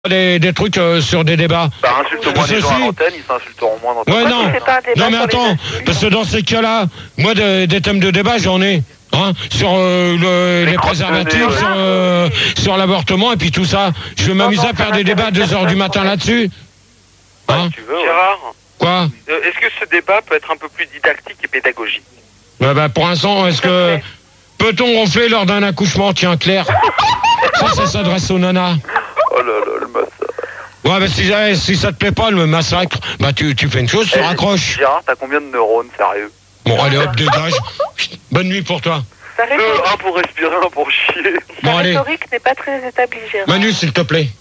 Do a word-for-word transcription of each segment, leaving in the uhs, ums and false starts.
Des, des trucs euh, sur des débats. Bah insulte moins les gens à l'antenne, ils s'insulteront moins dans Ouais non, non mais attends, parce que dans ces cas-là, moi de, des thèmes de débat j'en ai, hein, sur euh, le, les, les préservatifs, de sur, euh, sur l'avortement et puis tout ça. Je vais m'amuser à faire des débats à deux heures du matin là-dessus. Hein, si tu veux, Gérard. Quoi euh, Est-ce que ce débat peut être un peu plus didactique et pédagogique? Bah, bah pour l'instant, est-ce que peut-on ronfler lors d'un accouchement? Tiens Claire, ça, ça s'adresse aux nanas. Oh là là, le massacre. Ouais, bah si, si ça te plaît pas, le massacre, bah tu, tu fais une chose, tu hey, raccroches. Gérard, t'as combien de neurones, sérieux? Bon, allez hop, dégage. Bonne nuit pour toi. Euh, un pour respirer, un pour chier. Bon, allez. La rhétorique n'est pas très établie, Gérard. Manu, s'il te plaît.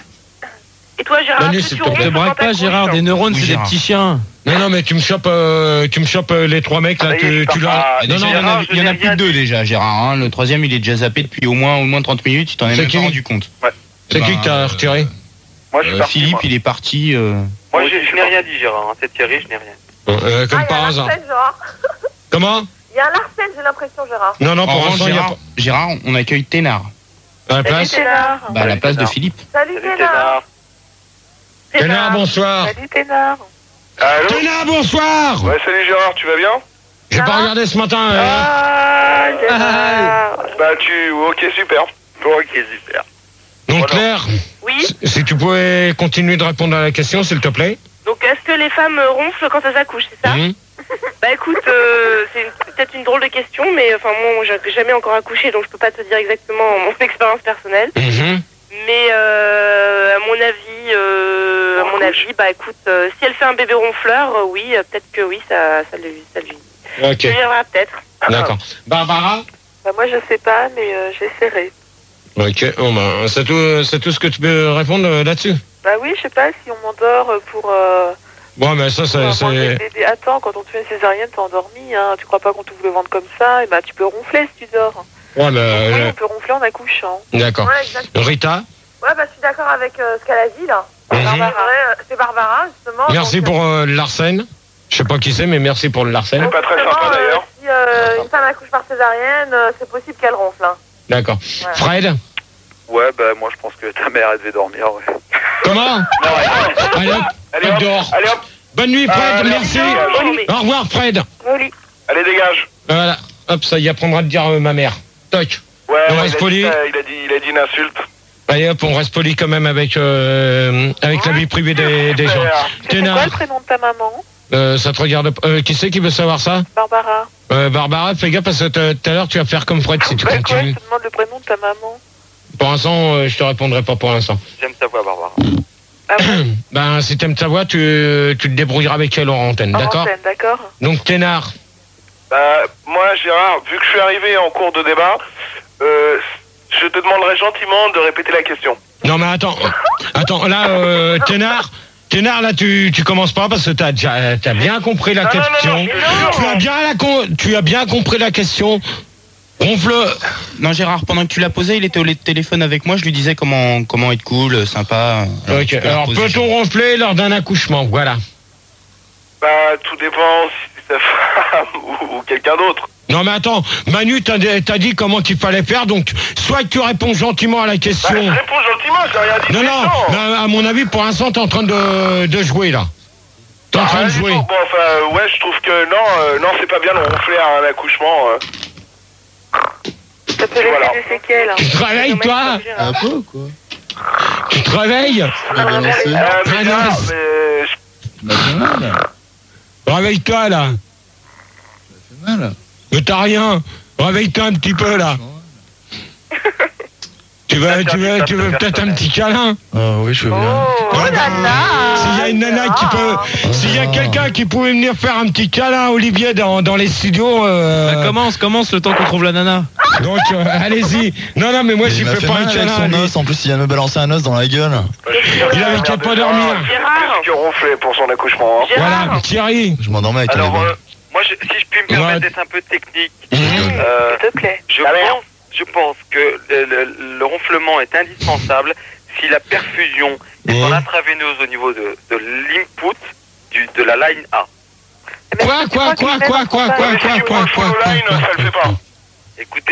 Et toi, Gérard, Manu, tu s'il te plaît. Te braque pas, Gérard, des neurones, oui, c'est des petits chiens. Non, non, mais tu me chopes, euh, tu me chopes euh, les trois mecs, là, ah, tu, tu l'as... Non, non, Gérard, il y en a, a plus que deux, déjà, Gérard. Hein. Le troisième, il est déjà zappé depuis au moins, au moins trente minutes, tu t'en es même pas rendu compte. Ouais. C'est ben, qui que t'as retiré? Moi, je suis euh, parti, Philippe, moi. il est parti... Euh... Moi, je n'ai rien dit, Gérard. Hein. C'est Thierry, je n'ai rien. Euh, comme ah, par hasard. Gérard. Comment? Il y a un Larsen, j'ai l'impression, Gérard. Non, non, pour l'instant, Gérard, il y a Gérard, on accueille Thénard. À la place? Ténard. Bah, à la place de Philippe. Salut, Salut, Ténard. Ténard, bonsoir. Salut, Ténard. Allô? Ténard, bonsoir. Ouais, salut Gérard, tu vas bien? J'ai pas regardé ce matin. Euh... Ah, Gérard. Bah, tu... Ok, super. Ok, super. Donc, voilà. Claire, Oui. si tu pouvais continuer de répondre à la question, s'il te plaît. Donc, est-ce que les femmes ronflent quand elles accouchent, c'est ça? Mmh. Bah écoute, euh, c'est peut-être une drôle de question, mais enfin moi, j'ai jamais encore accouché, donc je peux pas te dire exactement mon expérience personnelle. Mmh. Mais euh, à mon avis, euh, à mon avis, bah écoute, euh, si elle fait un bébé ronfleur, euh, oui, euh, peut-être que oui, ça, ça lui, ça lui. Ok. Ça lui viendra peut-être. D'accord. Barbara? Bah moi je sais pas, mais euh, j'essaierai. Ok. Bon, bah, c'est tout, c'est tout ce que tu peux répondre euh, là-dessus. Bah oui, je sais pas si on m'endort pour. Euh, Bon, mais ça, c'est. pour avoir des bébés. Attends, quand on te fait une césarienne, t'es endormi, hein. Tu crois pas qu'on t'ouvre le ventre comme ça? Et bah tu peux ronfler si tu dors. Ouais, mais. Oui, Euh... on peut ronfler en accouchant. D'accord. Ouais, exactement. Rita? Ouais, bah je suis d'accord avec euh, ce qu'elle a dit là. Mm-hmm. Barbara, euh, c'est Barbara, justement. Merci donc, pour euh, Larsen. Je sais pas qui c'est, mais merci pour le Larsen. C'est pas très sympa d'ailleurs. Euh, si euh, une femme accouche par césarienne, euh, c'est possible qu'elle ronfle. Hein. D'accord. Ouais. Fred? Ouais, bah moi je pense que ta mère elle devait dormir, ouais. Comment? Non, ouais. Allez hop, Allez hop hop, dehors. allez hop. Bonne nuit, Fred, Euh, merci. merci. Au revoir, Fred. Joli. Allez, dégage. Voilà, hop, ça y apprendra de dire euh, ma mère. Toc. Ouais, On ouais, reste il, a poli. dit, ça, il, a dit, il a dit une insulte. Allez hop, on reste poli quand même avec, euh, avec la vie privée des, des gens. C'est quoi Ténard, le prénom de ta maman? euh, ça te regarde. Euh, qui c'est qui veut savoir ça? Barbara. euh, Barbara, fais gaffe parce que tout à l'heure tu vas faire comme Fred si tu Bah quoi, continues. je te demande le prénom de ta maman. Pour l'instant, euh, je te répondrai pas pour l'instant. J'aime ta voix, Barbara. Ah bon? Ben, si t'aimes ta voix, tu, tu te débrouilleras avec elle en antenne, En d'accord? antenne, d'accord. Donc, Ténard. Bah, moi, Gérard, vu que je suis arrivé en cours de débat, euh, je te demanderai gentiment de répéter la question. Non, mais attends. Attends, là, euh, Ténard. Ténard, là, tu, tu commences pas parce que t'as déjà, t'as bien compris la Non, non, question. non, non, non, tu as bien la con- tu as bien compris la question. Ronfle. Non, Gérard, pendant que tu l'as posé, il était au téléphone avec moi, je lui disais comment, comment être cool, sympa. Alors, Ok. tu peux la Alors, reposer, peut-on Gérard. ronfler lors d'un accouchement? Voilà. Bah, tout dépend si c'est sa femme ou, ou quelqu'un d'autre. Non, mais attends. Manu, t'as, t'as dit comment il fallait faire, donc, soit tu réponds gentiment à la Bah, question. je réponds gentiment, j'ai rien dit. non, de non. méchant. mais à mon avis, pour l'instant, t'es en train de, de jouer, là. T'es en Bah, train de rien du jouer. tout. Bon, enfin, ouais, je trouve que non, euh, non, c'est pas bien de ronfler à un accouchement. Euh. Ça peut laisser Voilà. des séquelles. Tu te réveilles, toi? Un peu, quoi. Tu te réveilles? Tu l'as balancé. Euh, Ah, mais non. Gérard, mais je- Ça fait mal. Réveille-toi, là. Ça fait mal. Mais t'as rien. Réveille-toi un petit peu, là. Tu veux, tu veux, tu veux peut-être un petit câlin? Ah oui, je veux bien. Oh, Ah, nana. S'il y a une nana qui peut, s'il y a quelqu'un qui pouvait venir faire un petit câlin à Olivier dans, dans les studios, euh, Bah, commence, commence le temps qu'on trouve la nana. donc euh, allez-y. Non, non, mais moi Mais j'y il m'a fais fait pas un mal avec câlin. son lui. os. En plus, il vient de me balancer un os dans la gueule. Il avait qu'à pas dormir. Gérard, que ronfler pour son accouchement. Hein. Gérard. Voilà, Thierry. Je m'endormais avec un Alors, bébé. euh, moi, je, si je puis me permettre Ouais. d'être un peu technique, Mmh. euh, S'il te plaît. je, pense, je pense que le, le- le ronflement est indispensable si la perfusion est Mmh. en intraveineuse au niveau de, de l'input du- de la line A. Mais Quoi, tu quoi, crois quoi, qu'il quoi, met quoi, dans quoi, son Mais si quoi, tu quoi, prends le quoi, follow quoi, line, quoi, ça le fait pas. Écoutez,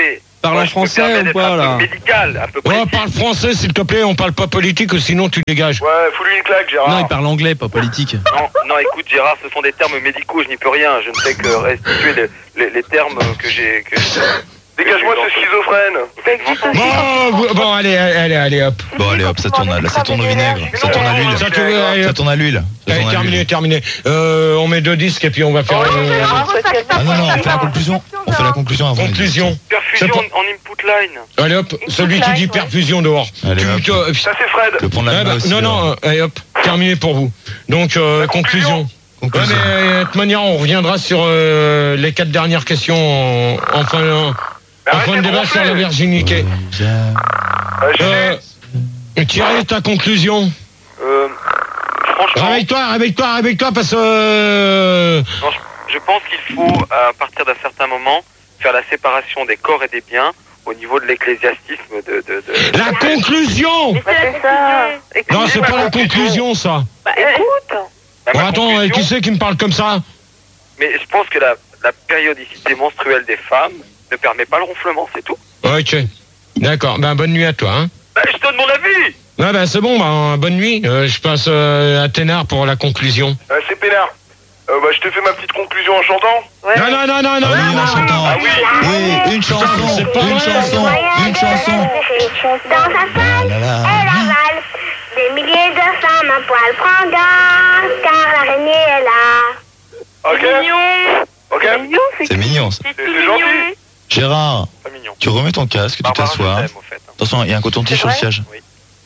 Parle en français ou pas, là? Médical, un peu Oh, précis. parle français, s'il te plaît, on parle pas politique, ou sinon tu dégages. Ouais, fous-lui une claque, Gérard. Non, il parle anglais, pas politique. Non, non, écoute, Gérard, ce sont des termes médicaux, je n'y peux rien. Je ne fais que restituer les, les, les termes que j'ai... Que... Dégage-moi ce schizophrène. Bon, vous- bon, allez, allez, allez, hop. Bon, allez hop, ça tourne, là, ça tourne au vinaigre. Ça tourne à l'huile. Ça, tu veux, allez, Ça hop. tourne à l'huile. Ça Allez, tourne à terminé, l'huile. terminé. Euh, on met deux disques et puis on va faire euh, Ah non, non, on fait la conclusion. On fait la conclusion avant. conclusion. Perfusion en input line. Allez, hop, celui qui dit perfusion dehors. Allez, Tu- hop. tu- euh, Ça, c'est Fred. Le pont de eh la ben, aussi. non, non, euh, allez, hop, terminé pour vous. Donc, euh, La conclusion. conclusion. Ouais, Conclusion. mais euh, de toute manière, on reviendra sur euh, les quatre dernières questions en, en fin, en, en fin de débat sur la virginité. Euh, Euh, Thierry, ta conclusion. euh, franchement, Réveille-toi, réveille-toi, réveille-toi, parce que... euh, non, je, je pense qu'il faut, à partir d'un certain moment, faire la séparation des corps et des biens au niveau de l'ecclésiastisme de... de, de... La conclusion. Mais c'est ça. Non, c'est pas la conclusion, ça. Bah, écoute. La Bon, attends, conclusion, euh, qui c'est qui me parle comme ça? Mais je pense que la, la périodicité menstruelle des femmes ne permet pas le ronflement, c'est tout. Ok. D'accord, ben bonne nuit à toi, hein. Bah, je donne mon avis. Ouais, ben c'est bon, ben bonne nuit. Euh, je passe euh, à Ténard pour la conclusion. Euh, c'est Pénard. Euh, bah, je te fais ma petite conclusion en chantant. Ouais. Non, non, non, non, non, Ah oui, non, en non. chantant. Ah oui. Oui, une chanson. c'est pas Une vrai. chanson. Une chanson. Dans sa salle, Là, là, là. elle avale des milliers de femmes à poil prendant, car l'araignée est là. Ok. Mignon. Ok. C'est mignon, c'est C'est mignon, ça. c'est C'est tout c'est mignon. gentil. Gérard, Pas mignon. tu remets ton casque, tu Barbara, t'assois. je t'aime, au fait, hein. Attention, il y a un coton-tige sur le siège. Oui.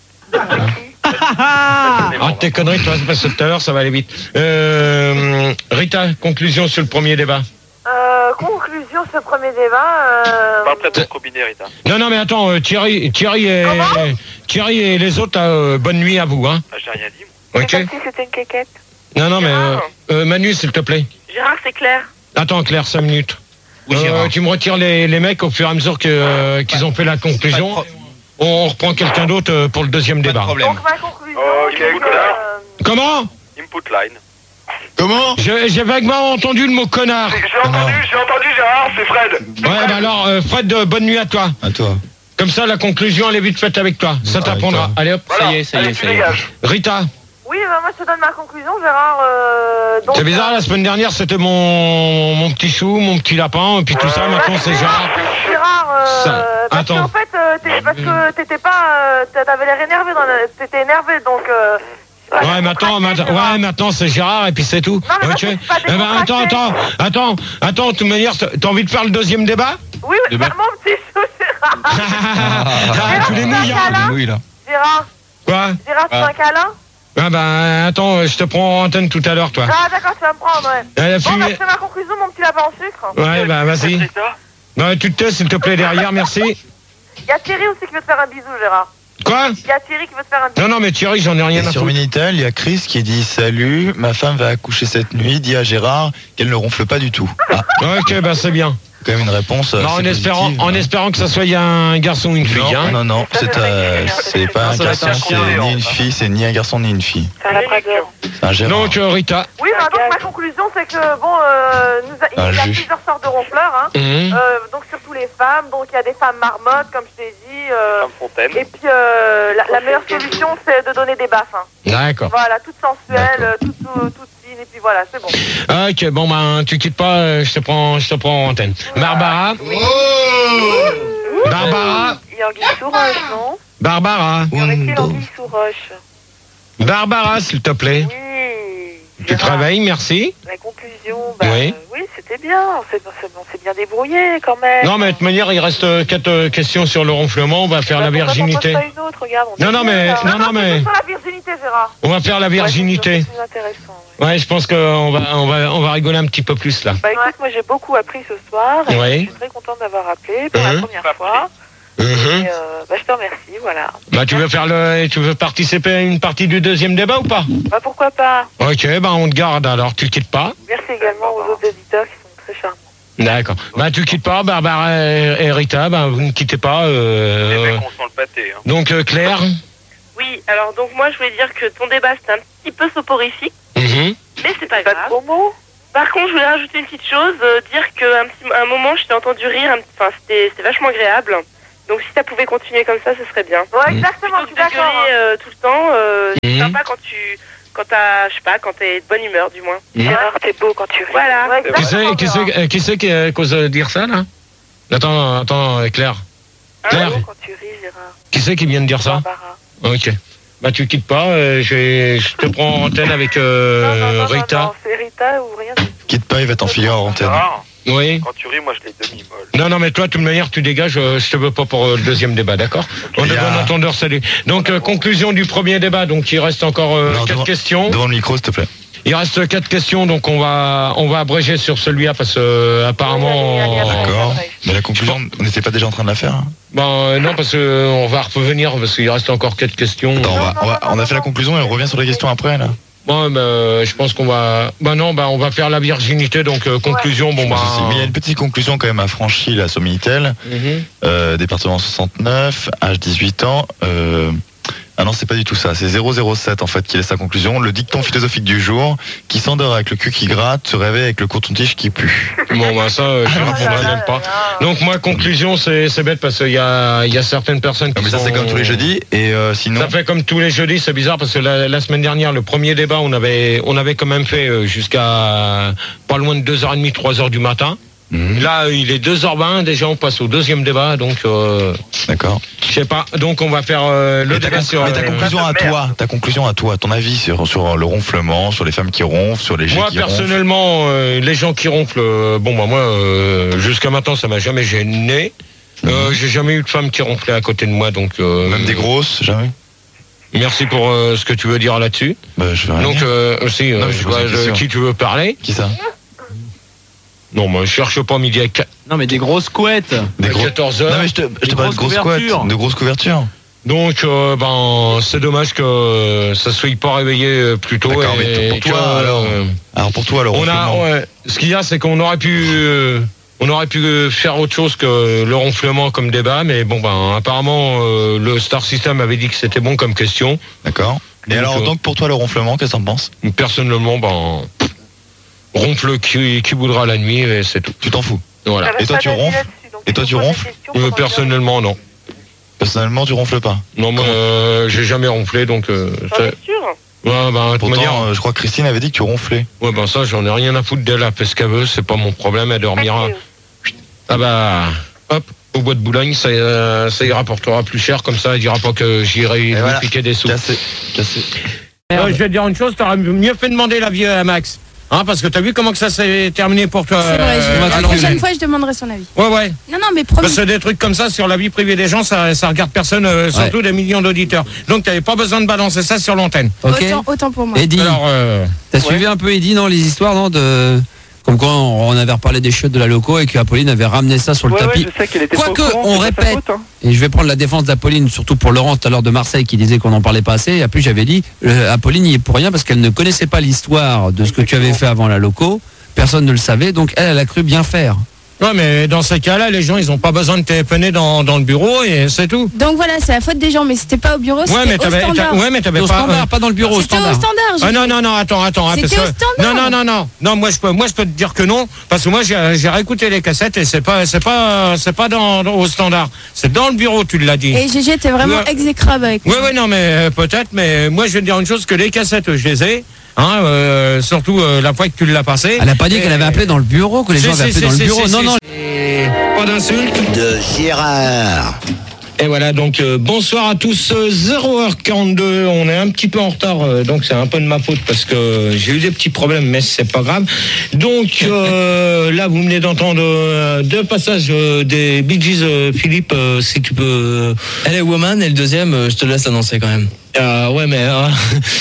Ah, tes conneries, toi, c'est parce que tout à l'heure, ça va aller vite. Euh, Rita, conclusion sur le premier débat. Euh, conclusion ce premier débat. Euh... Parle près de ton robinet, Rita. Non, non, mais attends, euh, Thierry, Thierry et, Comment Thierry et les autres, euh, bonne nuit à vous, hein. Ah, j'ai rien dit, moi. Ok. C'est comme si c'était une quéquette. Non, non, mais euh, Gérard. euh, Manu, s'il te plaît. Gérard, c'est clair. Attends, Claire, cinq minutes. Oui, Euh, Gérard. tu me retires les, les mecs au fur et à mesure que, euh, qu'ils ont fait la conclusion. Pas de On, on reprend quelqu'un d'autre euh, pour le deuxième Pas de débat. problème. Donc ma conclusion. Ok, c'est que, connard. euh, Comment? Input line. Comment? Je- J'ai vaguement entendu le mot connard. J'ai entendu, j'ai entendu, Gérard, c'est Fred. Ouais, bah alors, euh, Fred, euh, bonne nuit à toi. À toi. Comme ça, la conclusion, elle est vite faite avec toi. Ça Avec t'apprendra. toi. Allez hop. Voilà. Ça y est, ça y est, Allez, ça tu y est. dégages. Rita, Oui, bah, moi je te donne ma conclusion, Gérard. Euh, donc, c'est bizarre, la semaine dernière, c'était mon, mon petit chou, mon petit lapin, et puis tout ça, maintenant c'est Gérard. Gérard, euh, Ça- parce attends. qu'en fait, euh, t'es- parce que t'étais pas, euh, t'avais l'air énervé, dans la- t'étais énervé, donc. Euh, Ouais, maintenant, maintenant, ouais, maintenant c'est Gérard, et puis c'est tout. Non, mais Ok. parce que c'est pas Eh ben, attends, attends, attends, attends, de toute manière, t'as t'as envie de faire le deuxième débat? Oui, mais Débat. bah, mon petit chou, Gérard. Ah, tous les nouilles, hein. câlin. Oui, là. Gérard, Quoi? Gérard, tu veux un câlin? Ah bah, attends, je te prends en antenne tout à l'heure, toi. Ah, d'accord, tu vas me prendre, ouais. Elle a Bon, bah, fumé. c'est ma conclusion, mon petit lapin en sucre. Ouais, bah, vas-y. Rita. Ouais, tu te tais, s'il te plaît, derrière, merci. Il y a Thierry aussi qui veut te faire un bisou, Gérard. Quoi? Il y a Thierry qui veut te faire un bisou. Non, non, mais Thierry, j'en ai rien Et à sur foutre. Minitel, il y a Chris qui dit salut, ma femme va accoucher cette nuit, dis à Gérard qu'elle ne ronfle pas du tout. Ah, Ok, bah, c'est bien. quand même une réponse. Non, assez en espérant, positive, en hein. espérant que ça soit un garçon ou une fille, Non, hein. non, non, c'est euh, c'est pas Non, un ça va être garçon, un c'est chien. ni une fille, c'est ni un garçon ni une fille. C'est un labrador. C'est un Gérard. Donc, euh, Rita. Oui, bah, donc ma conclusion, c'est que, bon, euh, nous a- il y Un a juge. plusieurs sortes de ronfleurs, hein. Mhm. Euh, donc surtout les femmes, donc il y a des femmes marmottes, comme je t'ai dit. euh, Femme Fontaine. et puis euh, la, la meilleure solution, c'est de donner des baffes. Hein. D'accord. Voilà, toute sensuelle, D'accord. euh, toute, toute, toute fine, et puis voilà, c'est bon. Ok, bon, ben, tu quittes pas, euh, je te prends, je te prends en antenne. Barbara. Barbara. Il y a Anguille sous roche, non Barbara. Il y aurait-il Windows. Anguille sous roche? Barbara, s'il te plaît. Oui. Tu te réveilles, merci. La conclusion, bah, Oui. euh, oui, c'était bien. On s'est on s'est bien débrouillé quand même. Non, mais de toute manière, il reste euh, quatre euh, questions sur le ronflement. On va faire Bah, la pourquoi t'en virginité. poses pas une autre, regarde, on Non, est non, bien, mais- là. non, non, mais- c'est sur la virginité, Gérard. On va faire la virginité. Ouais, c'est plus intéressant. Ouais. Ouais, je pense qu'on va, on va, on va rigoler un petit peu plus là. Bah écoute, moi j'ai beaucoup appris ce soir. Et Ouais. je suis très contente d'avoir appelé pour Mhm. la première fois. Mhm. Et euh, bah, je te remercie, voilà. Bah, tu veux faire le, tu veux participer à une partie du deuxième débat ou pas? Bah pourquoi pas. Ok, bah on te garde alors. Tu quittes pas. Merci également aux autres éditeurs qui sont très charmants. D'accord. Bah tu quittes pas, Barbara et et Rita. Bah vous ne quittez pas. Les Euh... mecs, on sent le pâté. Hein. Donc euh, Claire. Oui, alors donc moi je voulais dire que ton débat c'était un petit peu soporifique, Mhm. mais c'est pas grave. Pas de gros mots. Par contre, je voulais rajouter une petite chose, euh, dire qu'à un, petit- un moment, je t'ai entendu rire, un petit- enfin, c'était c'était vachement agréable. Donc, si ça pouvait continuer comme ça, ce serait bien. Ouais, exactement, Plutôt je que suis de d'accord. gueuler euh, tout le temps, euh, c'est Mhm. sympa quand tu, quand t'as, je sais pas, quand t'es de bonne humeur, du moins. Mhm. Gérard, t'es beau quand tu ris. Voilà. Ouais, Qui c'est exactement, qui Gérard. c'est- euh, qui c'est qui euh, cause de dire ça, là? Attends, attends, euh, Claire. Hein, Claire. quand tu ris, Gérard. Qui c'est qui vient de dire ça? Barbara. Ok. Bah, tu quittes pas, euh, je, vais- je te prends en antenne avec euh, non, non, non, Rita. non, non, c'est Rita ou rien du tout. Quitte pas, il va t'enfiler en antenne. Gérard, Oui. quand tu ris, moi je l'ai demi-molle. Non, non, mais toi, de toute manière, tu dégages, euh, je te veux pas pour euh, le deuxième débat, d'accord? On est Il y a- bon entendeur, salut. Donc, euh, conclusion du premier débat, donc il reste encore euh, Non, quatre devant- questions. Devant le micro, s'il te plaît. Il reste quatre questions, donc on va on va abréger sur celui-là parce que euh, apparemment. Oui, allez, allez, allez. D'accord. ouais. Mais la conclusion, on n'était pas déjà en train de la faire hein Bon, euh, non, parce que euh, on va revenir parce qu'il reste encore quatre questions. Attends, on, va, on, va- on a fait la conclusion et on revient sur les questions après, là. Bon, bah, euh, je pense qu'on va. Bah non, bah on va faire la virginité, donc euh, conclusion. Bon, bah. Mais il y a une petite conclusion quand même à Franchy, la Somminitel. Mhm. Euh, département soixante-neuf, âge dix-huit ans. Euh... Ah non, c'est pas du tout ça. C'est zéro zéro sept en fait qui laisse sa conclusion. Le dicton philosophique du jour, qui s'endort avec le cul qui gratte, se réveille avec le coton-tige qui pue. Bon, bah ça, euh, je ne répondrai même pas. Donc, moi, conclusion, c'est c'est bête parce qu'il y a, il y a certaines personnes qui Non, mais ça sont- c'est comme tous les jeudis. Et euh, sinon, Ça fait comme tous les jeudis, c'est bizarre parce que la, la semaine dernière, le premier débat, on avait, on avait quand même fait euh, jusqu'à pas loin de deux heures trente, trois heures du matin. Mhm. Là, euh, il est deux heures vingt, déjà on passe au deuxième débat, donc euh, d'accord. je sais pas. Donc on va faire euh, le Mais ta, débat con- sur. mais ta euh, conclusion à toi, ta conclusion à toi, ton avis sur, sur le ronflement, sur les femmes qui ronflent, sur les jets Moi qui ronflent. personnellement, euh, les gens qui ronflent, euh, bon bah moi, euh, jusqu'à maintenant, ça m'a jamais gêné. Euh, J'ai jamais eu de femme qui ronflait à côté de moi, donc. euh, Même des grosses, jamais. Merci pour euh, ce que tu veux dire là-dessus. Bah, je vais rien Donc dire. euh, aussi, euh, Non, mais je je pose vois une de question. qui tu veux parler. Qui ça? Non, moi je cherche pas midi à qu- Non, mais des grosses couettes. Des gros. quatorze Non heures. mais je te, je Des te parle de grosses grosses couettes, couvertures. de grosses couvertures. Donc, euh, ben, c'est dommage que ça soit pas réveillé euh, plus tôt. D'accord, et mais pour que, toi, alors, euh, Alors pour toi, le on a, ronflement. ouais, ce qu'il y a, c'est qu'on aurait pu, euh, on aurait pu euh, faire autre chose que le ronflement comme débat, mais bon, ben, apparemment, euh, le Star System avait dit que c'était bon comme question. D'accord. Et Donc, alors euh, donc pour toi le ronflement, qu'est-ce que t'en penses? Personnellement, ben, ronfle qui, qui voudra la nuit, et c'est tout. Tu t'en fous? Voilà. Et toi, tu ronfles? Et toi, tu ronfles? Euh, personnellement, non. Personnellement, tu ronfles pas. Non, moi, euh, j'ai jamais ronflé, donc. Euh, J'en ça- es sûr. ouais, ben, de toute Pourtant, manière, euh, je crois que Christine avait dit que tu ronflais. ouais, ben ça, j'en ai rien à foutre d'elle, elle fait ce qu'elle veut, c'est pas mon problème, elle dormira. Ah bah, hop, au bois de Boulogne, ça, euh, ça y rapportera plus cher, comme ça, elle dira pas que j'irai lui voilà. piquer des sous. Cassé, cassé. Euh, je vais te dire une chose, t'aurais mieux fait demander l'avis à Max. Hein, parce que t'as vu comment que ça s'est terminé pour toi. C'est vrai, euh, je- à la l'antenne. prochaine fois, je demanderai son avis. Ouais, ouais. Non, non, mais promis. Parce que des trucs comme ça sur la vie privée des gens, ça, ça regarde personne, euh, surtout des millions d'auditeurs. Donc t'avais pas besoin de balancer ça sur l'antenne. Ok. Autant, autant pour moi. Eddie, Alors, euh, t'as suivi un peu Eddie, non, les histoires, non, de... Comme quoi on on avait reparlé des chiottes de la loco et qu'Apolline avait ramené ça sur le Ouais, ouais, tapis. je sais qu'elle était pas au Quoique, courant, on c'est pas sa répète, faute, hein. et je vais prendre la défense d'Apolline, surtout pour Laurent tout à l'heure de Marseille qui disait qu'on n'en parlait pas assez. Et puis j'avais dit, euh, Apolline y est pour rien parce qu'elle ne connaissait pas l'histoire de ce que tu avais fait avant la loco. Personne ne le savait, donc elle, elle a cru bien faire. ouais, mais dans ces cas-là, les gens, ils ont pas besoin de téléphoner dans, dans le bureau et c'est tout. Donc voilà, c'est la faute des gens, mais c'était pas au bureau, c'était Ouais, mais au t'avais, standard. t'as- ouais, mais t'avais Au pas. standard, euh, pas dans le bureau, au C'était au standard. standard. j'ai Ah non fait. non non attends attends hein, parce C'était que au standard. non non non non non moi je peux moi je peux te dire que non parce que moi j'ai j'ai réécouté les cassettes et c'est pas c'est pas c'est pas dans, dans- au standard, c'est dans le bureau, tu l'as dit. Et Gégé était vraiment Ouais. exécrable avec Oui moi. oui non mais euh, peut-être, mais moi je vais te dire une chose, que les cassettes je les ai hein, euh, surtout euh, la fois que tu l'as passé. Elle a pas dit Et- qu'elle avait appelé dans le bureau, que les Si, gens avaient si, appelé dans si, le si, bureau. si, non, si, non. si. Pas d'insultes. de Gérard. Et voilà, donc euh, bonsoir à tous, euh, zéro heure quarante-deux, on est un petit peu en retard, euh, donc c'est un peu de ma faute parce que j'ai eu des petits problèmes, mais c'est pas grave. Donc euh, là, vous venez d'entendre euh, deux passages euh, des Bee Gees, euh, Philippe, euh, si tu peux... Elle est woman et le deuxième, euh, je te laisse annoncer quand même. Euh, ouais, mais... euh,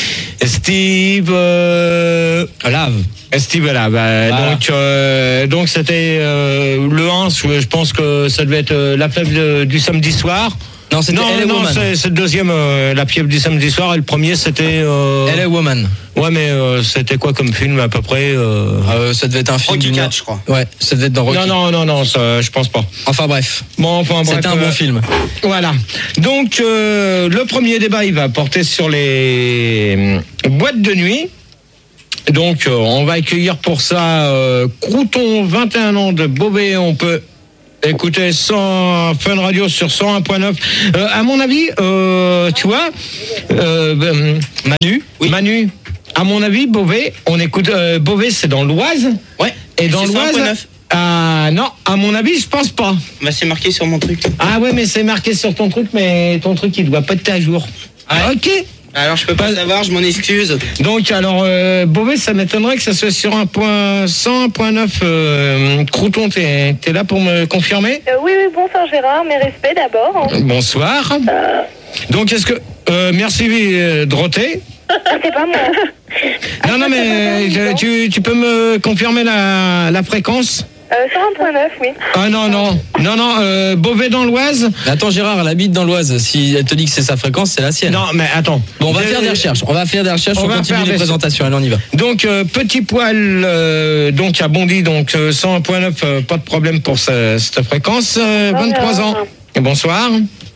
Steve... Euh, Lave. Steve là, bah, Voilà. donc euh, donc c'était euh, le un, je pense que ça devait être euh, la fève de- du samedi soir. Non, c'était Non, Elle est non, woman. c'est c'est le deuxième, euh, la piève du samedi soir, et le premier c'était. Euh... Elle est woman. Ouais, mais euh, c'était quoi comme film à peu près euh... Euh, ça devait être un film Rocky d'une quatre, heure. je crois. Ouais, ça devait être dans Rocky. Non, non, non, non, ça, je pense pas. Enfin bref, Bon, enfin, bref, c'était un euh, bon film. Voilà. Donc, euh, le premier débat, il va porter sur les euh, boîtes de nuit. Donc, euh, on va accueillir pour ça euh, Crouton, vingt et un ans de Beauvais. On peut écouter cent, Fun Radio sur cent un point neuf. Euh, à mon avis, euh, tu vois, euh, euh, Manu, oui. Manu, à mon avis, Beauvais, on écoute. Euh, Beauvais, c'est dans l'Oise. Ouais. Et dans l'Oise. Ah non, à mon avis, je pense pas. Bah, c'est marqué sur mon truc. Ah ouais, mais c'est marqué sur ton truc, mais ton truc, il doit pas être à jour. Ah, ok. Alors, je peux pas, pas savoir, je m'en excuse. Donc, alors, euh, Beauvais, ça m'étonnerait que ça soit sur un point, cent un point neuf. Euh, Crouton, t'es, t'es là pour me confirmer? euh, Oui, oui, bonsoir Gérard, mes respects d'abord. Bonsoir. Euh... Donc, est-ce que... Euh, merci, euh, Dorothée. C'est pas moi. Non, non, mais je, tu, tu peux me confirmer la, la fréquence? Euh, cent un point neuf, oui. Ah non, non, non, non, euh, Beauvais dans l'Oise. Attends, Gérard, elle habite dans l'Oise. Si elle te dit que c'est sa fréquence, c'est la sienne. Non, mais attends. Bon, on va faire des recherches. On va faire des recherches. On, on continue les présentations. Allez, on y va. Donc, euh, Petit Poil, euh, donc à Bondy, donc euh, cent un point neuf, euh, pas de problème pour ce, cette fréquence. Euh, vingt-trois ans. Et bonsoir.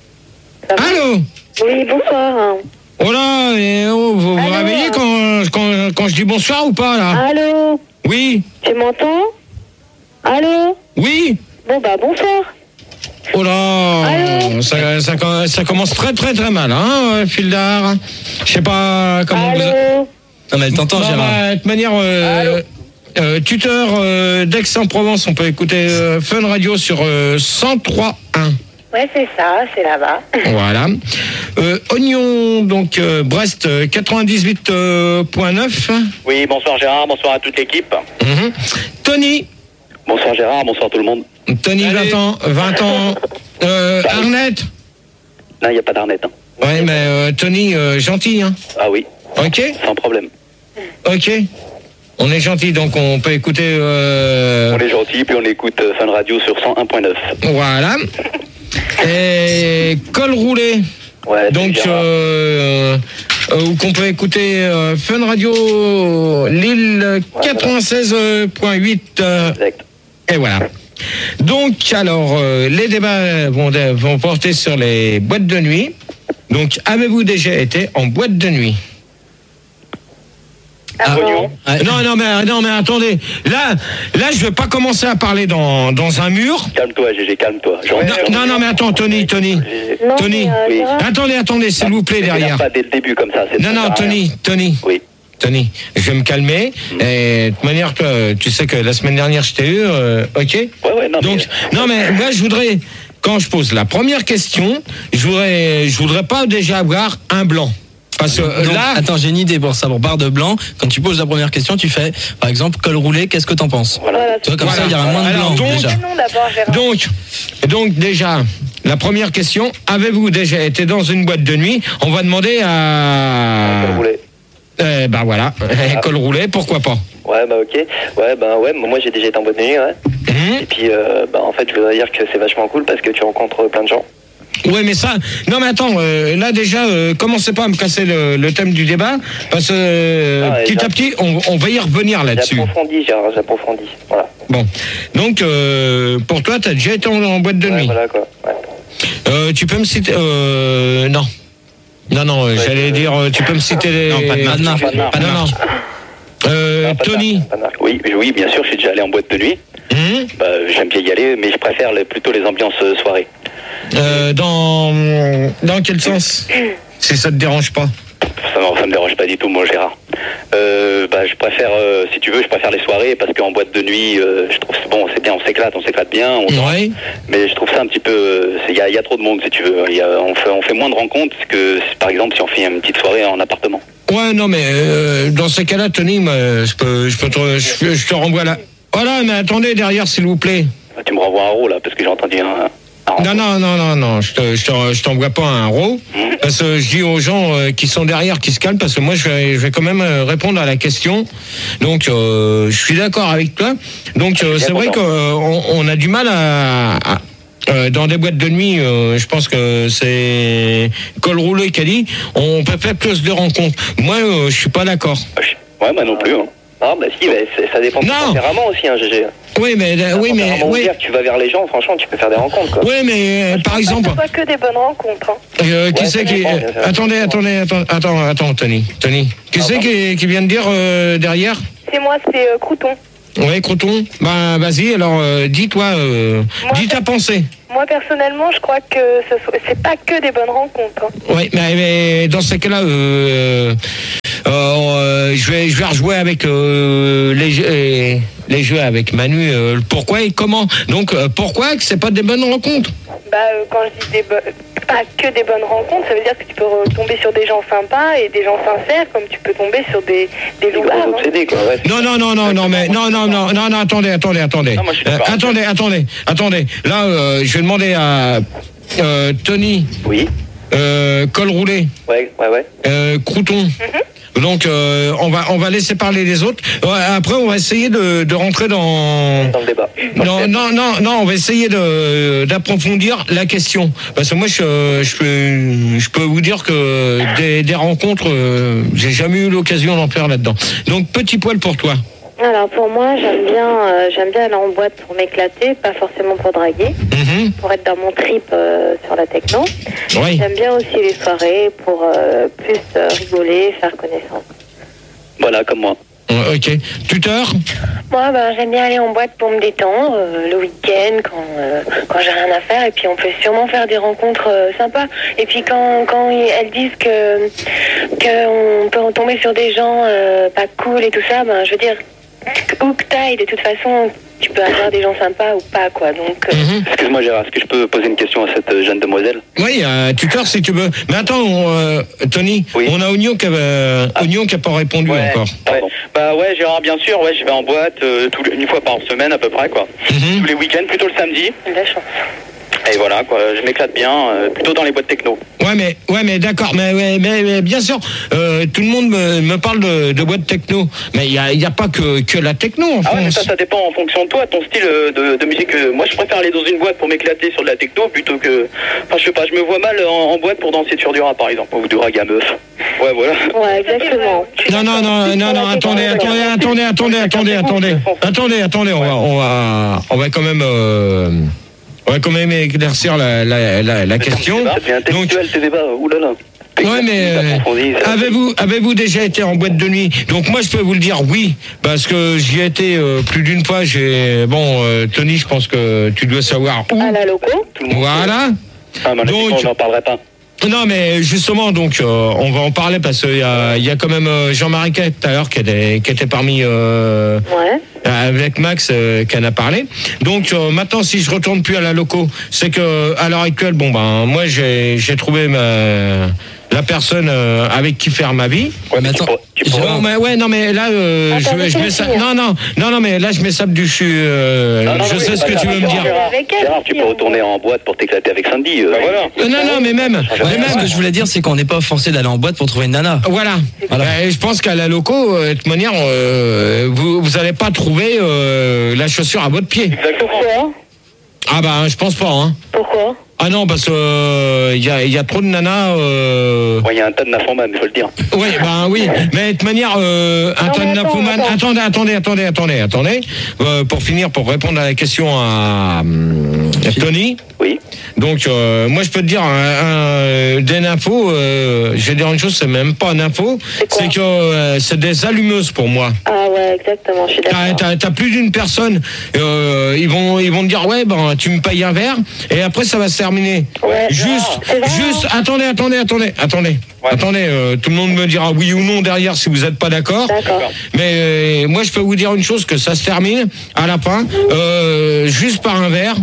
Allô? Oui, bonsoir. Oh là, et oh, vous vous réveillez quand, quand, quand je dis bonsoir ou pas, là? Allô? Oui. Tu m'entends? Allô? Oui. Bon, bah, bonsoir. Oh là, ça, ça, ça commence très très très mal, hein, Fildar. Je sais pas comment Allô? vous... Non, mais elle t'entend, bah, Gérard. Bah, de toute manière, euh, euh, tuteur euh, d'Aix-en-Provence, on peut écouter euh, Fun Radio sur euh, cent trois point un. Ouais, c'est ça, c'est là-bas. Voilà. Euh, Oignon, donc euh, Brest, quatre-vingt-dix-huit point neuf. Oui, bonsoir Gérard, bonsoir à toute l'équipe. Mm-hmm. Tony. Bonsoir Gérard, bonsoir tout le monde. Tony, Allez. vingt ans. vingt ans. Euh, Arnette. Non, il n'y a pas d'Arnette. Hein. Ouais, mais euh, Tony, euh, gentil, hein. Ah oui. Ok. Sans problème. Ok. On est gentil, donc on peut écouter... Euh... On est gentil, puis on écoute euh, Fun Radio sur cent un point neuf. Voilà. Et Col Roulé. Ouais, donc, euh, euh, qu'on peut écouter euh, Fun Radio Lille quatre-vingt-seize point huit. Euh, exact. Et voilà. Donc, alors, euh, les débats vont, vont porter sur les boîtes de nuit. Donc, avez-vous déjà été en boîte de nuit? Ah, non. non, non, mais, non, mais attendez. Là, là, je vais pas commencer à parler dans, dans un mur. Calme-toi, Gégé, calme-toi. Non, non, non, mais attends, Tony, Tony. Non, Tony. mais, euh, oui. Attendez, attendez, s'il vous plaît, derrière. Pas dès le début comme ça. Non, non, Tony, Tony. Oui. Tony, je vais me calmer. Mmh. Et de toute manière, toi, tu sais que la semaine dernière, je t'ai eu, euh, ok? Ouais, ouais, non, donc, mais... non, mais moi, je voudrais, quand je pose la première question, je voudrais, je voudrais pas déjà avoir un blanc. Parce que donc, là... Attends, j'ai une idée pour ça, pour barre de blanc. Quand tu poses la première question, tu fais, par exemple, col roulé, qu'est-ce que t'en penses? Voilà. Tu vois, comme voilà. ça, il y aura moins de Alors, blanc, donc, déjà. Donc, donc, déjà, la première question, avez-vous déjà été dans une boîte de nuit? On va demander à... Col roulé. Euh, ben voilà, ah. Col roulé, pourquoi pas? Ouais, bah ok. Ouais, bah ouais, moi j'ai déjà été en boîte de nuit, ouais. Mmh. Et puis, euh, bah en fait, je voudrais dire que c'est vachement cool parce que tu rencontres plein de gens. Ouais, mais ça... Non, mais attends, euh, là déjà, euh, commencez pas à me casser le, le thème du débat, parce que euh, ah, petit à petit, on, on va y revenir là-dessus. J'approfondis, j'approfondis, voilà. Bon, donc, euh, pour toi, t'as déjà été en, en boîte de ouais, nuit? Voilà, quoi, ouais. Euh, tu peux me citer... Euh, non. Non, non, ouais, j'allais euh... dire, tu peux me citer les... Non, pas de marque. Non, Pas de marque. non, non. Euh, non, Tony. Pas de marque, pas de marque. Oui, oui, bien sûr, je suis déjà allé en boîte de nuit. Mmh. Bah, j'aime bien y aller, mais je préfère les, plutôt les ambiances euh, soirées. Euh, dans... Dans quel sens? Si ça te dérange pas? Ça, non, ça me dérange pas du tout, moi, Gérard. Euh, bah, je préfère, euh, si tu veux, je préfère les soirées parce qu'en boîte de nuit, euh, je trouve bon, c'est bien, on s'éclate, on s'éclate bien, on ouais. Mais je trouve ça un petit peu, il y a, y a trop de monde, si tu veux. Y a, on fait, on fait moins de rencontres que, par exemple, si on fait une petite soirée en appartement. Ouais, non, mais euh, dans ces cas-là, Tony, moi, je peux, je peux te, je, je te renvoie là. Voilà, mais attendez derrière, s'il vous plaît. Bah, tu me renvoies un euro là, parce que j'ai entendu un. Non, non, non, non, non, je, te, je, te, je t'envoie pas un euro, mmh. parce que je dis aux gens euh, qui sont derrière, qui se calment, parce que moi, je vais, je vais quand même euh, répondre à la question. Donc, euh, je suis d'accord avec toi. Donc, euh, c'est vrai qu'on on a du mal à... à euh, dans des boîtes de nuit, euh, je pense que c'est Col Roulé qui a dit, on peut faire plus de rencontres. Moi, euh, je suis pas d'accord. Ouais, moi non plus. Hein. Ah, bah si, bah, ça dépend du tempérament aussi, hein, G G. Oui, mais euh, oui, mais Vraiment oui. dire que tu vas vers les gens, franchement, tu peux faire des rencontres, quoi. Oui, mais euh, par exemple, Pas que des bonnes rencontres. Hein. euh, qui Ouais, c'est ça qui dépend, euh, bien sûr. attendez, attendez, attends, attends, attends, Tony, Tony. Qui Ah, c'est pardon. qui, qui vient de dire euh, derrière? C'est moi, c'est euh, Crouton. Oui, Croton. Bah, vas-y. Alors, euh, dis-toi, euh, Moi, dis ta pensée. Moi, personnellement, je crois que ce so- c'est pas que des bonnes rencontres. Hein. Oui, mais, mais dans ces cas-là, euh, euh, euh, je vais, je vais rejouer avec euh, les, jeux- les, les jeux avec Manu. Euh, pourquoi et comment? Donc, euh, pourquoi que c'est pas des bonnes rencontres? Bah, euh, quand je dis des bo- pas que des bonnes rencontres, ça veut dire que tu peux re- tomber sur des gens sympas et des gens sincères, comme tu peux tomber sur des des Des gros loupards. Hein. obsédés, quoi, ouais. Non, non, non, non, non, mais non, non, non, non, non, attendez, attendez, attendez. Non, moi, je suis Euh, d'accord. attendez, attendez, attendez. Là, euh, je vais demander à euh, Tony, Oui, euh, col roulé, ouais, ouais, ouais. euh, Crouton. Donc, euh, on va on va laisser parler les autres. Ouais, après, on va essayer de, de rentrer dans. Dans le débat. Non, non, non, non, on va essayer de d'approfondir la question. Parce que moi, je, je peux je peux vous dire que des, des rencontres, euh, j'ai jamais eu l'occasion d'en faire là-dedans. Donc, petit poil pour toi. Alors pour moi, j'aime bien, euh, j'aime bien aller en boîte pour m'éclater, pas forcément pour draguer, Mhm. pour être dans mon trip euh, sur la techno. Oui. J'aime bien aussi les soirées pour euh, plus euh, rigoler, faire connaissance. Voilà, comme moi. Euh, Ok. Tuteur. Moi, ben, j'aime bien aller en boîte pour me détendre, euh, le week-end, quand, euh, quand j'ai rien à faire. Et puis, on peut sûrement faire des rencontres euh, sympas. Et puis, quand, quand elles disent que qu'on peut en tomber sur des gens euh, pas cool et tout ça, ben, je veux dire, où que t'ailles, de toute façon, tu peux avoir des gens sympas ou pas, quoi. Donc, euh, Excuse-moi, Gérard, est-ce que je peux poser une question à cette euh, jeune demoiselle? Oui, euh, tuteur si tu veux. Mais attends, on, euh, Tony, on a Oignon qui a, Oignon qui a pas répondu encore. Ouais. Bah ouais, Gérard, bien sûr, ouais, je vais en boîte euh, tous les- une fois par semaine à peu près, quoi. Tous les week-ends, plutôt le samedi. la chance. Et voilà, quoi, je m'éclate bien, euh, plutôt dans les boîtes techno. Ouais, mais, ouais, mais d'accord, mais, ouais, mais, mais bien sûr, euh, tout le monde me, me parle de, de boîte techno, mais il n'y a, il y a pas que, que la techno en Ah ouais, mais France. ça, ça dépend en fonction de toi, ton style euh, de, de musique. euh, Moi, je préfère aller dans une boîte pour m'éclater sur de la techno plutôt que. Enfin, je sais pas, je me vois mal en, en boîte pour danser sur du rap, par exemple, ou du rag à meuf. Ouais, voilà. Ouais, exactement. Non, non, non, non, non, attendez, attendez, attendez, attendez, attendez, attendez, attendez, attendez, on va, on va, on va quand même, euh, on va quand même éclaircir la, la, la, la question. Ça devient intellectuel, tes débats, oulala. Ouais, mais euh, avez-vous avez-vous déjà été en boîte de nuit? Donc moi je peux vous le dire oui, parce que j'y ai été euh, plus d'une fois. J'ai bon euh, Tony, je pense que tu dois savoir où. À la loco. Voilà. Ah, mais Donc- on n'en parlerait pas. Non mais justement donc euh, on va en parler parce qu'il y a, il y a quand même euh, Jean-Marie Quet tout à l'heure qui était, qui était parmi euh, Ouais. avec Max euh, qui en a parlé. Donc euh, maintenant si je retourne plus à la loco, c'est que à l'heure actuelle bon ben moi j'ai j'ai trouvé ma la personne euh, avec qui faire ma vie. Ouais, mais attends, tu pourrais- Non, mais ouais non mais là euh, Attends, je, je laisse-le mets ça finir. non non non non mais là je mets ça du dessus euh, Non, non, je oui, sais c'est ce pas que grave, tu veux me Gérard. dire. Avec elle, Gérard, tu peux retourner en boîte pour t'éclater avec Sandy. euh, voilà. Euh, non non mais même Ouais, mais Ce même que je voulais dire, c'est qu'on n'est pas forcé d'aller en boîte pour trouver une nana. Voilà. Voilà. Euh, je pense qu'à la loco, euh, de toute manière, euh, vous vous allez pas trouver euh, la chaussure à votre pied. Exactement. Pourquoi? Ah bah je pense pas. Hein. Pourquoi? Ah non parce que il y, a, y a trop de nanas. Euh... Ouais, il y a un tas de nymphomans, il faut le dire. Oui bah oui. Mais de toute manière, euh, un Non, tas de mais attends, nymphomanes- attends. Attendez attendez attendez attendez attendez. Euh, pour finir, pour répondre à la question à, hum, à Tony. Oui. Donc euh, moi je peux te dire un, un- des nymphos, euh, je vais dire une chose, c'est même pas un info, C'est quoi c'est que euh, c'est des allumeuses pour moi. Ah ouais, exactement, je suis d'accord. T'as, t'as- t'as plus d'une personne, euh, ils vont ils vont te dire ouais ben tu me payes un verre et après ça va se terminer. Ouais. Juste C'est vrai, juste attendez attendez attendez attendez attendez euh, tout le monde me dira oui ou non derrière si vous n'êtes pas d'accord. D'accord. Mais euh, moi je peux vous dire une chose que ça se termine à la fin euh, juste par un verre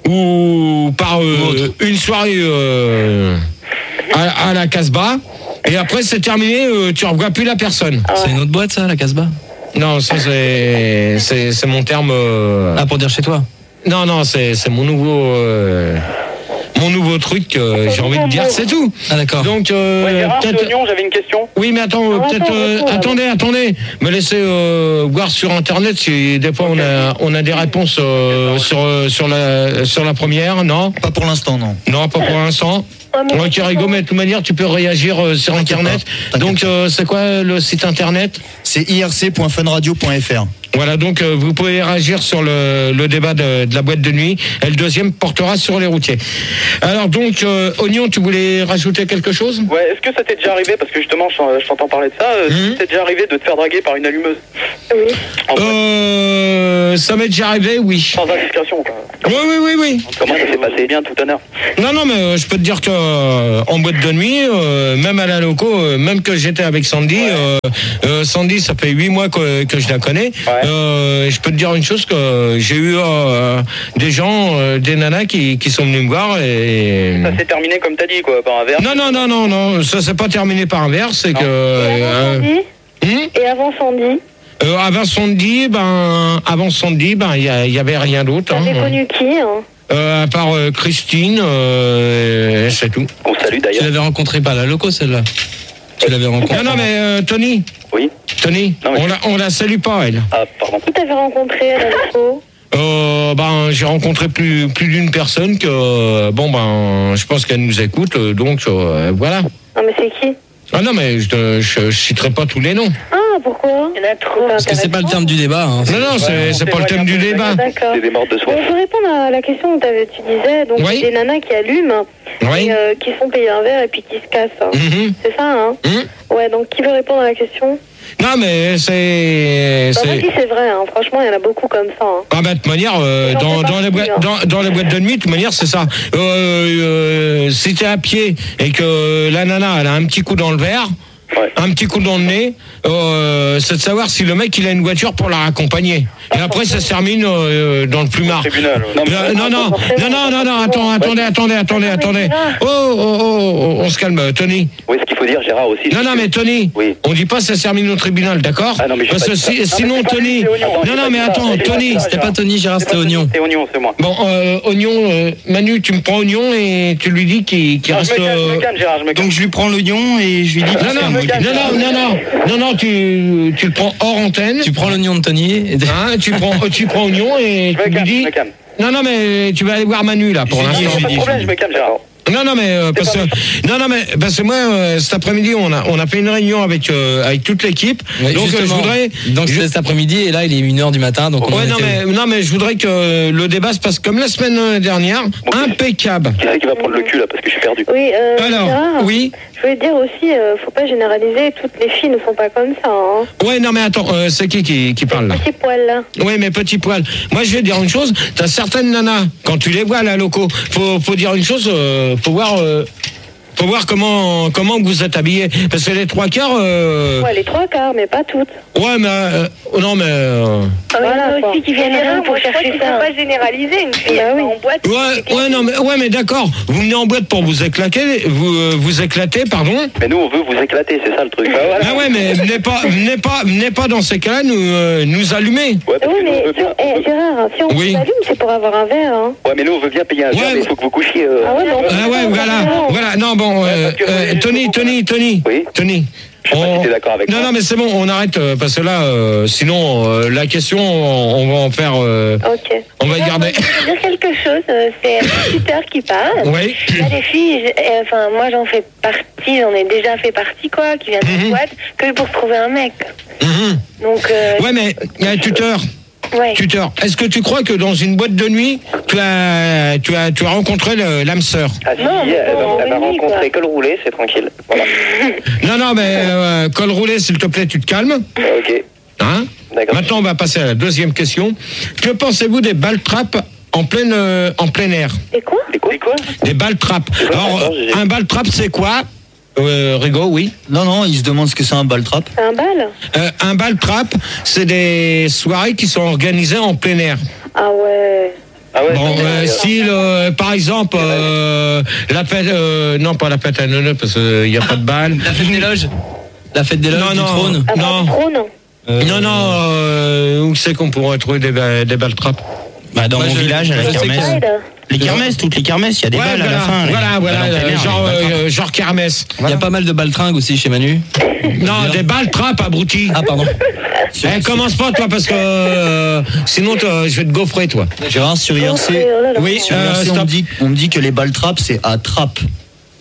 ou par euh, une soirée euh, à, à la Casbah et après c'est terminé, euh, tu ne revois plus la personne. C'est une autre boîte, ça, la Casbah? Non, ça c'est c'est c'est mon terme. euh, Ah, pour dire chez toi? Non, non, c'est c'est mon nouveau euh, mon nouveau truc. euh, j'ai envie de dire, c'est tout. Ah, d'accord. Donc euh, Ouais, Gérard, peut-être- c'est Oignon, j'avais une question. oui, mais attends, euh, Ah, peut-être attends, euh, attends, attendez, attendez, me laissez euh, voir sur internet si des fois on a on a des réponses euh, sur euh, sur la sur la première, non? Pas pour l'instant, non. Non, pas pour l'instant. Ouais, Kirigo, mais de toute manière, tu peux réagir euh, sur Internet. Donc, euh, c'est quoi le site Internet? C'est i r c point fun radio point f r. Voilà, donc euh, vous pouvez réagir sur le, le débat de, de la boîte de nuit. Et le deuxième portera sur les routiers. Alors donc, euh, Oignon, tu voulais rajouter quelque chose? Ouais, est-ce que ça t'est déjà arrivé, parce que justement, je, je t'entends parler de ça, euh, Mmh. ça t'est déjà arrivé de te faire draguer par une allumeuse? Oui. Euh, ça m'est déjà arrivé, oui. Sans indiscrétion, quoi. Oui, oui, oui, oui. Comment ça s'est passé bien tout à l'heure? Non, non, mais euh, je peux te dire que euh, en boîte de nuit, euh, même à la loco, euh, même que j'étais avec Sandy, ouais. euh, euh, Sandy, ça fait huit mois que, que je la connais. Ouais. Euh, je peux te dire une chose, que j'ai eu euh, des gens, euh, des nanas qui, qui sont venus me voir et... Ça s'est terminé comme t'as dit, quoi, par un verre? Non, non, non, non, non, ça s'est pas terminé par un verre, c'est que... Et avant Euh, Sandy hum Et avant Sandy euh, avant Sandy, ben, avant Sandy, ben, il y, y avait rien d'autre. T'avais hein. connu qui hein Euh, à part euh, Christine, euh, c'est tout. On salue d'ailleurs. Tu l'avais rencontré pas à la loco, celle-là? Tu l'avais rencontré? Non, non, mais euh, Tony. Oui. Tony, non, mais... on, la, on la salue pas, elle. Ah, pardon. Qui t'avais rencontré à la loco? Euh, ben, j'ai rencontré plus, plus d'une personne que, euh, bon, ben, je pense qu'elle nous écoute, euh, donc, euh, voilà. Non, mais c'est qui? Ah non, mais je, je, je citerai pas tous les noms. Ah, pourquoi? Il y en a trop. Parce que c'est pas le terme du débat. Hein. Non, non, c'est, c'est pas le thème du débat. D'accord. C'est des morts de soif. Bon, je vais répondre à la question que t'avais, tu disais, donc Oui. des nanas qui allument, Oui. et, euh, qui font payer un verre et puis qui se cassent. Hein. Mm-hmm. C'est ça, hein? Mm. Ouais, donc qui veut répondre à la question? Non, mais c'est... Bah, c'est... moi, si c'est vrai, hein. Franchement, il y en a beaucoup comme ça. Hein. Ah bah de toute manière, euh, dans, dans, les boîtes, dans, dans les boîtes de nuit, de toute manière, c'est ça. Euh, euh, si t'es à pied et que la nana, elle a un petit coup dans le verre, ouais. un petit coup dans le nez, euh, c'est de savoir si le mec, il a une voiture pour la raccompagner. Et après, ça se termine euh, dans le plumard. Non, non, non, non, non, non, non, attends, attendez, attendez, attendez, attendez. Oh, oh, oh, oh, on se calme, Tony. Oui, ce qu'il faut dire, Gérard aussi. Non, non, mais Tony, oui. on dit pas ça se termine au tribunal, d'accord? Ah non, mais parce que si, sinon, Tony. Non, non, mais attends, Tony. C'était pas Tony, Gérard, c'était Oignon. C'est Oignon, c'est moi. Bon, euh, Oignon, euh, Manu, tu me prends Oignon et tu lui dis qu'il, qu'il non, reste. Je me calme, je me calme, Gérard, je me calme. Donc je lui prends l'oignon et je lui dis. Non, non, non, non, non, non, non, non, tu, tu le prends hors antenne. Tu prends l'oignon de Tony. Et... Hein, tu prends, tu prends Oignon et tu lui dis. Non, non, mais tu vas aller voir Manu là pour l'instant. Pas de problème, je me calme, Gérard. Non, non, mais euh, parce que non, non, mais parce que moi euh, cet après-midi on a on a fait une réunion avec euh, avec toute l'équipe. Oui, donc euh, je voudrais donc c'était cet après-midi et là il est une heure du matin donc. On ouais, non était... mais non mais je voudrais que le débat se passe comme la semaine dernière, bon, impeccable. Qui c'est qui va prendre le cul là parce que je suis perdu. Oui. Euh, Alors, Gérard, oui. Je voulais dire aussi, euh, faut pas généraliser. Toutes les filles ne sont pas comme ça. Hein. Ouais, non mais attends, euh, c'est qui qui, qui parle là? Petit poil là. Oui, mais petit poil. Moi, je vais dire une chose. T'as certaines nanas, quand tu les vois à la loco, faut, faut dire une chose. Euh, faut voir, euh, faut voir comment, comment vous êtes habillés. Parce que les trois quarts. Euh... Ouais, les trois quarts, mais pas toutes. Ouais, mais euh, non, mais. Euh... Ah, voilà, il y en a aussi qui viennent rien pour chercher ça. Faut pas généraliser une fille bah, oui. en boîte. Ouais, ouais, non, mais ouais, mais d'accord. Vous venez en boîte pour vous éclater, vous, euh, vous éclater, pardon. Mais nous, on veut vous éclater, c'est ça le truc. Bah, voilà. Ah ouais, mais venez pas, venez pas, venez pas dans ces cas-là nous, euh, nous allumer. Ouais, oui, mais si on, eh, Gérard, si on oui. vous allume, c'est pour avoir un verre. Hein. Ouais, mais nous, on veut bien payer un verre, ouais, mais il faut que vous couchiez. Euh... Ah ouais, non. Ah ouais, voilà, voilà. Non, bon, euh, euh, Tony, Tony, Tony, oui. Tony. Je sais pas si t'es d'accord avec non, moi. Non, mais c'est bon, on arrête euh, parce que là, euh, sinon, euh, la question, on, on va en faire. Euh, ok. On va y garder. Je veux dire quelque chose. Euh, c'est un tuteur qui parle. Oui. Il y a des filles, euh, enfin, moi j'en fais partie, j'en ai déjà fait partie, quoi, qui viennent de mm-hmm. boîte, que pour trouver un mec. Mm-hmm. Donc. Euh, ouais, mais il y a un tuteur. Ouais. Tuteur, est-ce que tu crois que dans une boîte de nuit, tu as, tu as, tu as rencontré le, l'âme sœur? Ah si, non, elle, bon, elle m'a rencontré col roulé, c'est tranquille. Voilà. non, non, mais euh, col roulé, s'il te plaît, tu te calmes. Ok. Hein? D'accord. Maintenant, on va passer à la deuxième question. Que pensez-vous des balles trappes en plein, euh, en plein air? Des quoi? Des quoi? Des quoi? Des balles trappes. Alors, un balle trappe, c'est quoi? Euh, Rigo, oui. Non, non, il se demande ce que c'est un ball trap. C'est un bal euh, Un ball trap, c'est des soirées qui sont organisées en plein air. Ah ouais. Ah ouais, bon, euh, style, euh, par exemple, euh, la fête, euh, non pas la fête à Neuneu parce qu'il n'y a pas de balle. La fête des loges. La fête des loges, non, du non, trône. Ah, non. Du trône Euh, non, non, euh, où c'est qu'on pourrait trouver des, des balles trappes? Bah, dans Moi, mon je- village, à la je sais kermesse. Les kermesses, toutes les kermesses, il y a des Ouais, balles voilà, à la fin. voilà, les- voilà, balles en plein euh, air, genre, les balles euh, genre kermesse. Il y a pas mal de baltringues aussi chez Manu. Non, des balles trappes, abruti. Ah, pardon. Eh, commence pas, toi, parce que euh, sinon, toi, je vais te gaufrer, toi. Gérard, sur I R C, Oh là là. Oui, sur euh, I R C on, me stop. dit, on me dit que les ball traps, c'est à trappe.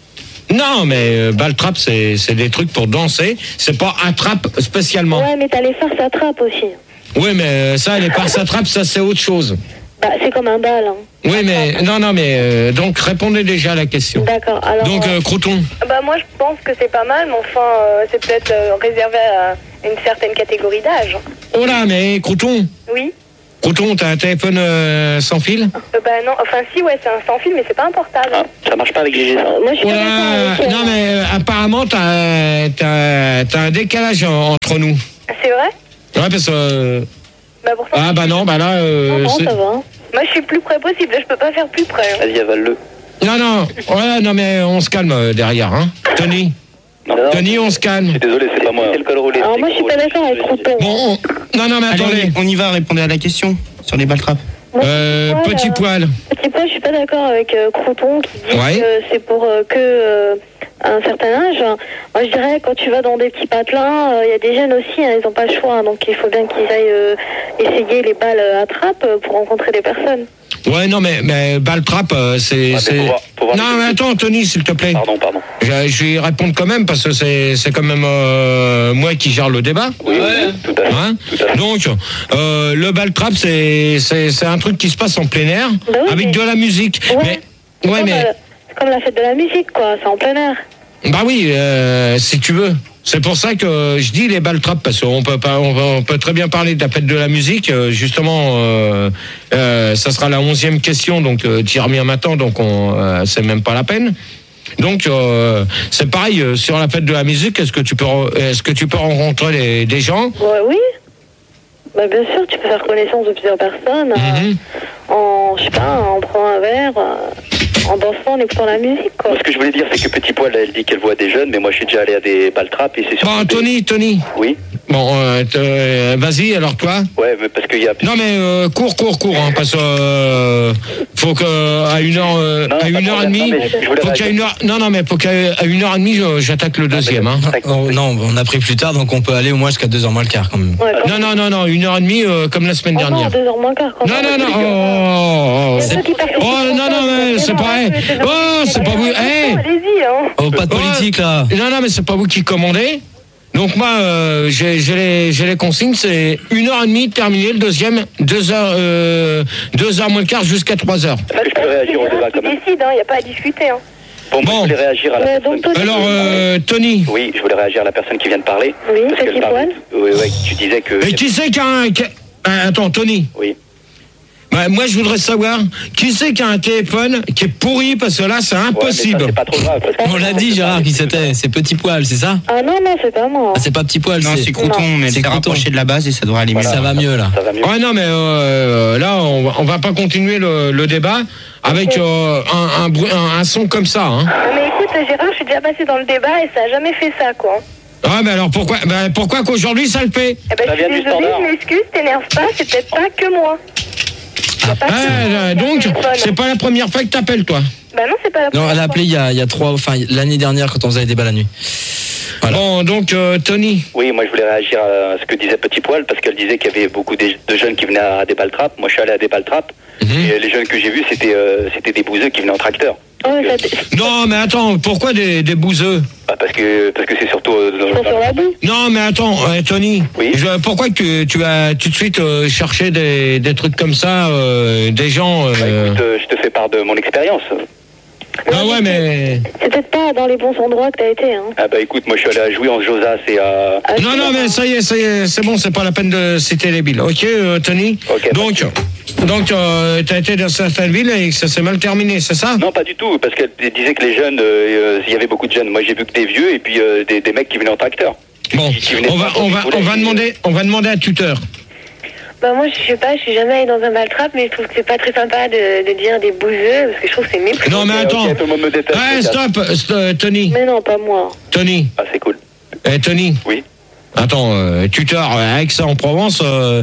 Non, mais euh, ball trap, c'est c'est des trucs pour danser. C'est pas attrape spécialement. Ouais, mais t'as les farces à trappe aussi. Oui, mais euh, ça, les farces attrape, ça c'est autre chose. Bah, c'est comme un bal. Hein. Oui, mais non, non, mais euh, donc répondez déjà à la question. D'accord. Alors. Donc euh, Crouton. Bah moi je pense que c'est pas mal, mais enfin euh, c'est peut-être euh, réservé à une certaine catégorie d'âge. Oh là, mais Crouton. Oui. Crouton, t'as un téléphone euh, sans fil? Euh, bah non, enfin si ouais, c'est un sans fil, mais c'est pas un portable. Ah, ça marche pas avec G G ça. Moi je suis Oh pas là, d'accord avec non, mais euh, apparemment t'as t'as t'as un décalage en- entre nous. C'est vrai? Ouais, parce que. euh, Bah pourtant. Ah bah non, bah là. euh, Non, non, c'est- ça va. Moi je suis plus près possible, je peux pas faire plus près. hein. Vas-y, avale-le. Non, non, ouais, non, mais on se calme euh, derrière, hein. Tony. Tony, on se calme. Désolé, c'est pas moi. C'est le col roulé. Alors moi je suis pas d'accord avec Crouton. Bon, on- non, non, mais Allez, attendez. on y- on y va, répondez à la question sur les ball traps. Euh, Moi, petit euh, poil. Petit poil, je suis pas d'accord avec euh, Crouton qui dit Ouais. que c'est pour euh, que euh, un certain âge. Moi je dirais quand tu vas dans des petits patelins, il y a des jeunes aussi, hein, ils ont pas le choix, hein, donc il faut bien qu'ils aillent euh, essayer les balles à trappe euh, pour rencontrer des personnes. Ouais, non, mais, mais ball trap, euh, c'est. mais c'est- faut voir- faut voir non, les mais attends, Tony, s'il te plaît. Pardon, pardon. Je, je vais y répondre quand même parce que c'est c'est quand même euh, moi qui gère le débat. Oui, oui, tout à fait. Hein Donc, euh, le ball trap, c'est c'est c'est un truc qui se passe en plein air Bah oui, avec mais- de la musique. Ouais. Mais C'est ouais, comme, mais euh, c'est comme la fête de la musique, quoi, c'est en plein air. bah oui, euh, si tu veux. C'est pour ça que je dis les ball traps parce qu'on peut pas, on, va- on peut très bien parler de la fête de la musique. euh, Justement, euh, euh, ça sera la onzième question, donc euh, tu y reviens maintenant, donc on, euh, c'est même pas la peine. Donc euh, c'est pareil euh, sur la fête de la musique. Est-ce que tu peux, re- est-ce que tu peux rencontrer les- des gens? Ouais, oui. Bah bien sûr, tu peux faire connaissance de plusieurs personnes euh, Mhm. en, je sais pas, en prenant un verre, euh, en dansant, en écoutant la musique, quoi. Moi, ce que je voulais dire, c'est que Petit Poil, elle dit qu'elle voit des jeunes, mais moi, je suis déjà allé à des ball traps et c'est sûr. Bon, Tony, Tony. Oui. Bon, euh, t- euh, vas-y, alors toi. Ouais, mais parce qu'il y a. Non mais euh, cours, cours, cours, hein, parce que euh, faut que à une heure, euh, Non, à pas une de heure et problème. demie, Non, mais je voulais faut qu'à réagir. une heure, non non mais faut qu'à à une heure et demie, je- j'attaque le deuxième. Hein. Oh, non, on a pris plus tard, donc on peut aller au moins jusqu'à deux heures moins le quart quand même. Ouais, quand Non non non non, une heure et demie euh, comme la semaine Oh non, dernière. deux heures moins quart, quand Non même. non non, oh, oh, oh, Il y a ceux qui participent oh, non non mais c'est pas pareil. Oh c'est pas vous, eh, Allez-y, hein. Oh, pas de politique là. non non mais c'est pas vous qui commandez. Donc moi, euh, j'ai j'ai les, j'ai les consignes, c'est une heure et demie terminé le deuxième, deux heures, euh, deux heures moins le quart jusqu'à trois heures. Est-ce que je peux réagir au débat Qui quand même? décide, il n'y a pas à discuter. Hein. Bon, moi, Bon. je voulais réagir à la Ouais, personne. donc, Tony. Alors euh, Tony, Oui, je voulais réagir à la personne qui vient de parler. Oui, Parce qu'elle Petit parlait- Poil. Oui, oui, tu disais que. mais qui c'est qui a un, qui a- ah, attends Tony. Oui. Bah, moi, je voudrais savoir qui c'est qui a un téléphone qui est pourri parce que là, c'est Ouais, mais ça, impossible. c'est pas trop grave. Parce que- On l'a dit, Gérard, qui c'était. C'est Petit Poil, c'est ça? Ah non, non, c'est pas moi. Ah, c'est pas Petit Poil, Non, c'est Crouton, mais elle c'est s'est Crouton. rapprochée de la base et ça devrait aller mieux. Ça va mieux là. Ça va mieux. Ouais, non, mais euh, là, on, va- on va pas continuer le, le débat avec euh, un, un, bruit- un, un son comme ça. Hein. Mais écoute, Gérard, je suis déjà passé dans le débat et ça a jamais fait ça, quoi. Ouais, mais alors pourquoi, bah, pourquoi qu'aujourd'hui ça le fait? Eh ben, Ça je suis vient du désolée, standard. je m'excuse, t'énerve pas, c'est peut-être pas que moi. Y a pas que Ouais, moi euh, qui ai un donc, téléphone. c'est pas la première fois que t'appelles, toi. Bah non, c'est pas la Non, première elle a fois. appelé il y a, il y a trois, enfin l'année dernière quand on faisait les débats la nuit. Voilà. Bon, donc, euh, Tony. Oui, moi je voulais réagir à ce que disait Petit Poil parce qu'elle disait qu'il y avait beaucoup de de jeunes qui venaient à des ball traps. Moi je suis allé à des ball traps et les jeunes que j'ai vus c'était euh, c'était des bouseux qui venaient en tracteur. Ouais, ça t- Non, mais attends, pourquoi des, des bouseux? Bah, parce que parce que c'est surtout euh, dans- Ils sont sur la boue. Non, mais attends, euh, Tony. Oui. Je- pourquoi que tu as tout de suite euh, cherché des, des trucs comme ça, euh, des gens. Bah, euh, écoute, euh, je te fais part de mon expérience. Ah ouais, mais. C'est peut-être pas dans les bons endroits que t'as été, hein. Ah bah écoute, moi je suis allé à jouer en Josas et à. Ah, Non, c'est non, pas- mais ça y est, ça y est, c'est bon, c'est pas la peine de citer les villes. Ok, euh, Tony. Ok, Donc, donc euh, t'as été dans certaines villes et que ça s'est mal terminé, c'est ça? Non, pas du tout, parce qu'elle disait que les jeunes, euh, euh, il y avait beaucoup de jeunes. Moi j'ai vu que des vieux et puis euh, des, des mecs qui venaient en tracteur. Bon, Qui- qui venaient on va, pas on quand va, ils voulaient. on va demander, on va demander à tuteur. Bah moi, je sais pas, je suis jamais allée dans un ball trap, mais je trouve que c'est pas très sympa de, de dire des bouseux, parce que je trouve que c'est méprisant. Non, mais Ok, attends. ok, tout le monde me déteste, Ouais, les gars. stop, stop, Tony, Mais non, pas moi. Tony, Ah c'est cool. eh, Tony. Oui. Attends, euh, tuteur, euh, avec ça en Provence, euh,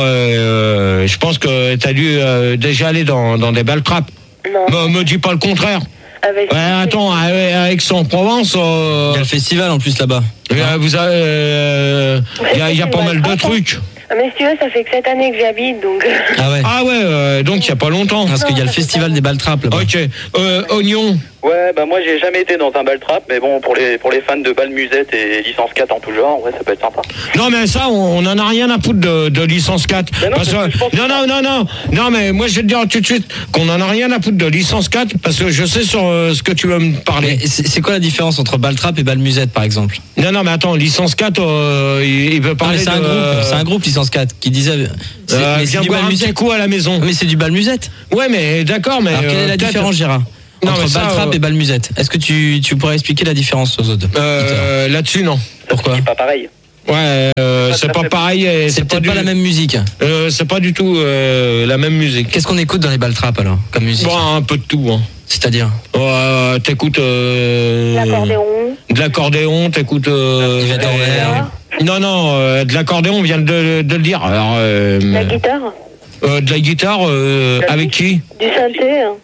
euh, je pense que t'as dû euh, déjà aller dans, dans des ball traps. Non. Me, me dis pas le contraire. Ah, bah, Ouais, attends, avec ça en Provence, euh, Il y a le festival en plus là-bas. il y a- vous avez, euh, il y a, il y a pas mal de trucs. Ah, mais si tu veux, ça fait que cette année que j'y habite, donc... Ah ouais. Ah ouais, euh, donc il y a pas longtemps. Parce qu'il y a le festival des ball traps là-bas. Ok, euh, Oignon, Ouais, bah moi j'ai jamais été dans un bal trap, mais bon, pour les, pour les fans de bal musette et licence quatre en tout genre, ouais, ça peut être sympa. Non, mais ça, on n'en a rien à foutre de, de licence quatre. Mais non, parce que, que non, non, non, non, non, mais moi je vais te dire tout de suite qu'on n'en a rien à foutre de licence quatre parce que je sais sur euh, ce que tu veux me parler. Mais C'est c'est quoi la différence entre bal trap et bal musette, par exemple? Non, non, mais attends, licence quatre, euh, il, il veut Non, parler mais c'est un de... groupe, c'est un groupe licence quatre qui disait. c'est- Euh, mais c'est viens du boire bal un petit musette. coup à la maison. Mais c'est du bal musette. Ouais, mais d'accord, mais... Alors quelle est euh, la peut-être- différence, Gérard, Non, entre mais ça, bal trap euh, et bal musette? Est-ce que tu, tu pourrais expliquer la différence aux autres? Euh, là-dessus, non. Pourquoi? C'est pas pareil. Ouais, euh, c'est pas pareil. et C'est peut-être du- pas la même musique. Euh, c'est pas du tout euh, la même musique. Qu'est-ce qu'on écoute dans les bal trap alors, comme musique? Bon, un peu de tout. Hein. C'est-à-dire? Euh, t'écoutes... Euh, L'accordéon. De l'accordéon, t'écoutes... Euh, Yvette Horner. Non, non, euh, de l'accordéon, on vient de, de le dire. Alors, euh, La guitare. euh, de la guitare, euh, avec qui? Du synthé. hein.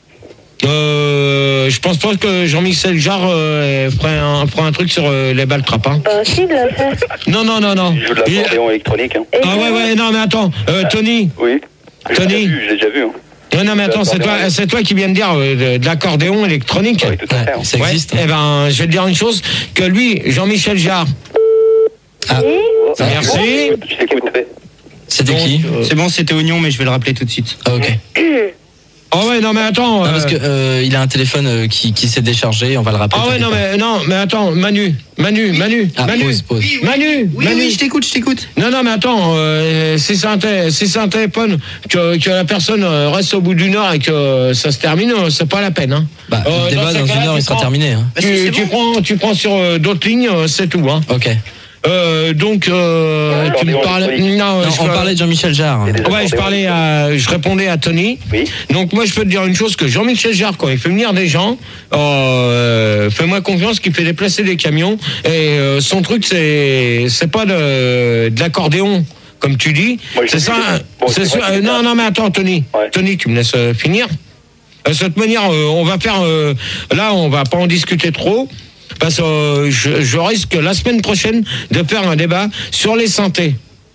euh, Je pense pas que Jean-Michel Jarre euh, ferait, un, ferait un truc sur euh, les balles trap. Hein. Bah si, il l'a fait. Non, non, non, non. Il joue de Il- l'accordéon électronique. Hein. Ah ouais, ouais, non, mais attends, euh, Tony. Oui. Je l'ai Tony. déjà vu, je l'ai déjà vu. Hein. Non, non, mais attends, c'est toi, c'est toi qui viens de dire euh, de, de l'accordéon électronique. Oui, tout à fait. hein. Ça Ouais, existe. eh ben, je vais te dire une chose, que lui, Jean-Michel Jarre, Ah, merci. Tu sais qui fait. c'était Donc, qui? euh, C'est bon, c'était Oignon, mais je vais le rappeler tout de suite. Ah, ok. Oh ouais, non, mais attends. Non, parce euh, que euh, il a un téléphone euh, qui, qui s'est déchargé, on va le rappeler. Ah ouais, non, t'inquiète mais, non, mais attends, Manu, Manu, Manu, Ah, Manu, pause, pause. Manu, Oui, Manu. oui, je t'écoute, je t'écoute. Non, non, mais attends, euh, si c'est un, té- si c'est un téléphone, que, que la personne euh, reste au bout d'une heure et que ça se termine, euh, c'est pas la peine. Hein. pas. Bah, Euh, le débat dans ces dans cas-là, une heure tu il sera prends- terminé. Hein. Bah, c'est- c'est Tu, tu bon. prends, tu prends sur euh, d'autres lignes, euh, c'est tout. Hein. Ok. Euh, donc, euh, tu me parlais. Non, Non, je on par- parlait de Jean-Michel Jarre. Ouais, je parlais à, je répondais à Tony. Oui. Donc moi, je peux te dire une chose que Jean-Michel Jarre, quand il fait venir des gens, euh, fais-moi confiance qu'il fait déplacer des camions. Et euh, son truc, c'est, c'est pas de, de l'accordéon, comme tu dis. Moi, je C'est l'ai ça. vu. Bon, c'est c'est sûr- vrai que euh, c'est non, ça. non, mais attends, Tony. Ouais. Tony, tu me laisses euh, finir. De cette manière, euh, on va faire. euh, là, on va pas en discuter trop. Parce que euh, je, je risque la semaine prochaine de faire un débat sur les synthés.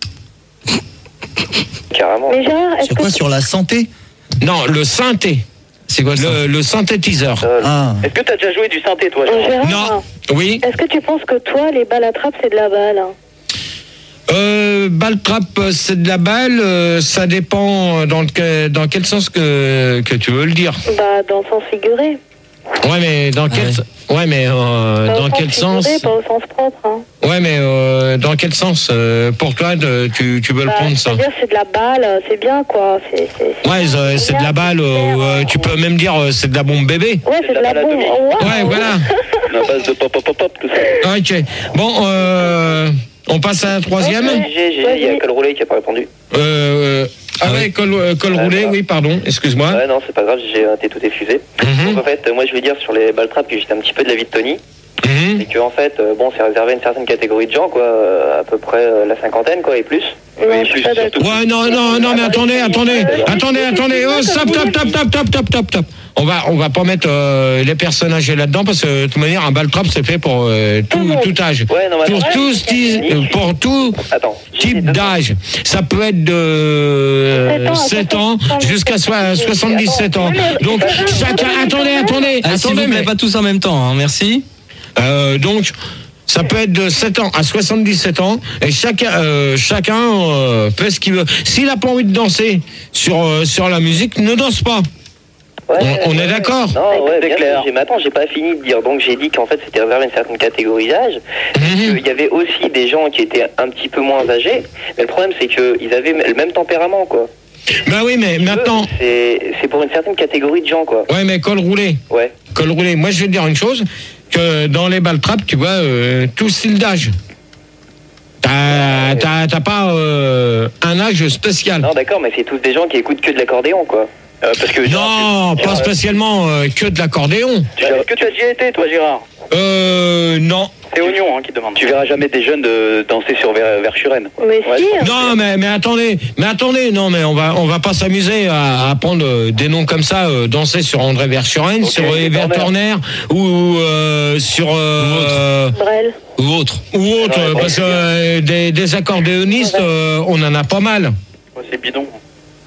Carrément. Mais Gérard, est-ce Sur que quoi? Sur la santé? Non, le synthé. C'est quoi ça? Le, le synthétiseur. Euh, Ah. Est-ce que t'as déjà joué du synthé, toi, Euh, Gérard Gérard, Non. Oui. est-ce que tu penses que toi, les balles à trappe, c'est de la balle hein? Euh, balle trap, euh, c'est de la balle. euh, ça dépend dans, le, dans quel sens que, que tu veux le dire. Bah, dans le sens figuré. Ouais, mais dans quel, ouais, mais euh, Pas au dans quel figuré, sens? Pas au sens propre. Hein. Ouais, mais euh, dans quel sens euh, pour toi de- tu, tu veux le Bah, prendre ça? c'est-à-dire, c'est de la balle, c'est bien, quoi. C'est, c'est, c'est Ouais, bien, c'est c'est de la bien, balle. c'est euh, super, euh, hein. tu peux même dire euh, c'est de la bombe bébé. Ouais, c'est de la bombe. Oh, wow. Ouais, voilà. La base de pop, pop, pop, pop, tout ça. Ok. Bon, euh, on passe à la troisième. J'ai, j'ai, il y a Col Roulé qui a pas répondu. Euh, ah ouais, col, euh, col Ouais, roulé, voilà. oui, pardon, excuse-moi. Ouais, non, c'est pas grave, j'ai raté tout effusé. Mhm. Donc, en fait, moi, je vais dire sur les ball traps que j'étais un petit peu de l'avis de Tony. Mhm. C'est que, en fait, euh, bon, c'est réservé à une certaine catégorie de gens, quoi, euh, à peu près euh, la cinquantaine, quoi, et plus. Non, Et je suis plus, pas surtout. d'accord. Ouais, non, non, non, mais attendez, attendez, attendez, attendez, oh, stop, stop, stop, stop, stop, stop, stop, stop. On va, on va pas mettre euh, les personnes âgées là-dedans parce que de toute manière, un ball trap, c'est fait pour euh, tout, tout âge. Ouais, non, mais Pour attends. tout, sti- euh, pour tout Attends. type d'âge. Ça peut être de euh, sept ans jusqu'à soi- soixante-dix-sept ans. Donc, chacun, attendez, attendez, Ah, s'il attendez, vous plaît, mais- pas tous en même temps, hein, merci. Euh, donc, ça peut être de sept ans à soixante-dix-sept ans et chacun, euh, chacun euh, fait ce qu'il veut. S'il n'a pas envie de danser sur, euh, sur la musique, ne danse pas. Ouais, on, on ouais, est d'accord. Non, ouais, bien sûr, j'ai- mais attends, j'ai pas fini de dire. Donc j'ai dit qu'en fait c'était réservé à une certaine catégorie d'âge. Mhm. Il y avait aussi des gens qui étaient un petit peu moins âgés. Mais le problème c'est qu'ils avaient le même tempérament, quoi. Bah oui, mais maintenant. C'est c'est pour une certaine catégorie de gens, quoi. Ouais, mais col roulé. Ouais. Col roulé. Moi, je vais te dire une chose, que dans les ball traps, tu vois, euh, tout style d'âge. T'as t'as- t'as pas euh, un âge spécial. Non, d'accord, mais c'est tous des gens qui écoutent que de l'accordéon, quoi. Euh, parce que Non, pas spécialement euh, que de l'accordéon. Est-ce que tu as déjà été, toi, Gérard? Euh, non. C'est Oignon hein, qui demande. Tu verras jamais des jeunes de danser sur Ver- Verschuren. Mais si. Non, mais, mais attendez, mais attendez, non, mais on va, on va pas s'amuser à, à prendre euh, des noms comme ça, euh, danser sur André Verschuren, Ok, sur Evert Turner, ou euh, sur euh, Brel. Ou autre. ou autre, Ouais, parce que euh, des, des accordéonistes, euh, on en a pas mal. Ouais, c'est bidon.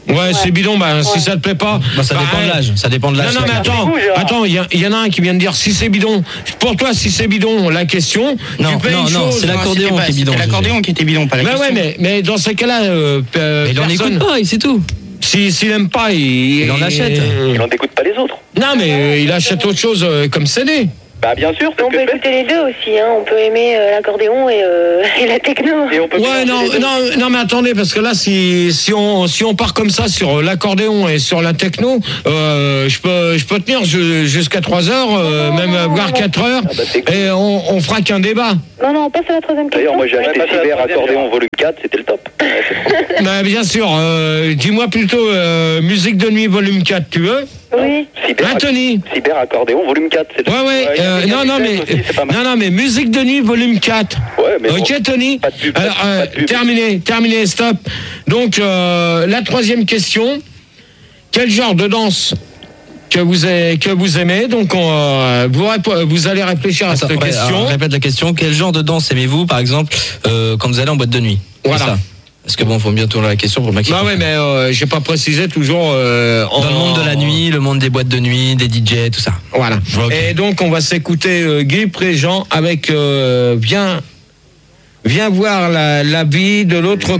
Ouais, c'est bidon, bah, si ça te plaît pas. Bah, ça bah, dépend de l'âge. Ça dépend de l'âge. Non, non, mais attends, attends, il y, y en a un qui vient de dire si c'est bidon. Pour toi, si c'est bidon, la question. Non, tu fais non, une non, chose. c'est l'accordéon qui est bidon. C'est l'accordéon qui était bidon, pas la Mais question. ouais, mais, mais dans ce cas-là, euh, euh, Il en personne- écoute pas, et c'est tout. Si, s'il aime pas, il, Il en achète. Il n'en écoute pas les autres. Non, mais euh, il achète autre chose euh, comme C D. Bah bien sûr, c'est On ce que peut je fais. écouter les deux aussi, hein. On peut aimer euh, l'accordéon et, euh, et la techno. Et on peut Ouais, mélanger non, les deux. non, non, mais attendez, parce que là, si, si on, si on part comme ça sur l'accordéon et sur la techno, euh, je peux, je peux tenir ju- jusqu'à trois heures, euh, même voire quatre heures, Ah bah, c'est cool. et on, on fera qu'un débat. Non, non, on passe à la troisième question. D'ailleurs, moi j'ai acheté Ouais, pas Cyber la troisième, accordéon Gérard. volume quatre, c'était le top. Ouais, c'est trop. Bah, bien sûr, euh, dis-moi plutôt euh, musique de nuit volume quatre, tu veux? Oui. Cyber, Hein, Tony? Cyber accordéon volume quatre, c'est le Ouais, ouais, il y a- euh, il y a non, du non, jazz mais, aussi, c'est pas mal. non, non, mais musique de nuit volume quatre. Ouais, mais bon, Ok, Tony? pas de pub, pas de- Alors, euh, pas de pub. terminé, terminé, stop. Donc, euh, la troisième question. Quel genre de danse que vous, a- que vous aimez? Donc, on, euh, vous, répo- vous allez réfléchir à Attends, cette ouais, question. alors, je répète la question. Quel genre de danse aimez-vous, par exemple, euh, quand vous allez en boîte de nuit? C'est Voilà. ça. Parce que bon, faut bien tourner la question pour le maximum. Bah ouais, mais euh, j'ai pas précisé toujours. Euh, en- Dans le monde de la nuit, le monde des boîtes de nuit, des D J, tout ça. Voilà. Ok. Et donc, on va s'écouter euh, Guy Préjean avec euh, Viens, viens voir la, la vie de l'autre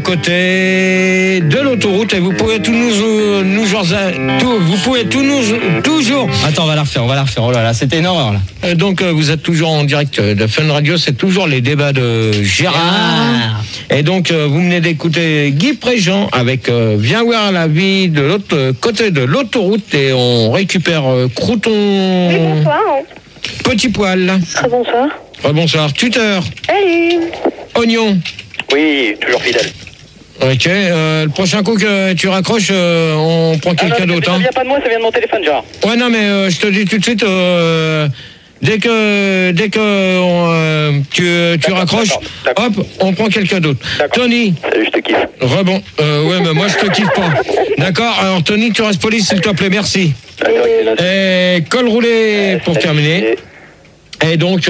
côté de l'autoroute. Et vous pouvez tout nous, euh, nous genre, tout, vous pouvez tout nous, toujours. Attends, on va la refaire, on va la refaire. Oh là là, c'était une horreur là. Euh, Donc, euh, vous êtes toujours en direct de Fun Radio. C'est toujours les débats de Gérard. Et donc, euh, vous venez d'écouter Guy Préjean avec euh, Viens voir la vie de l'autre côté de l'autoroute. Et on récupère euh, Crouton. Oui, bonsoir. Petit poil. Très bonsoir. Oh, bonsoir. Tuteur. Salut. Oignon. Oui, toujours fidèle. Ok. euh, le prochain coup que tu raccroches, euh, on prend Ah, non, quelqu'un mais d'autre. ça Hein. vient pas de moi, ça vient de mon téléphone, Gérard. Ouais, non, mais euh, je te dis tout de suite. Euh, dès que, dès que on, euh, tu, tu raccroches, d'accord, hop, on prend quelqu'un d'autre. D'accord. Tony. Salut, je te kiffe. Rebond. Euh, ouais, mais moi je te kiffe pas. D'accord. Alors Tony, tu restes poli, s'il te plaît. Merci. Ah, c'est vrai que c'est là. Et col roulé pour Salut. terminer. Et donc,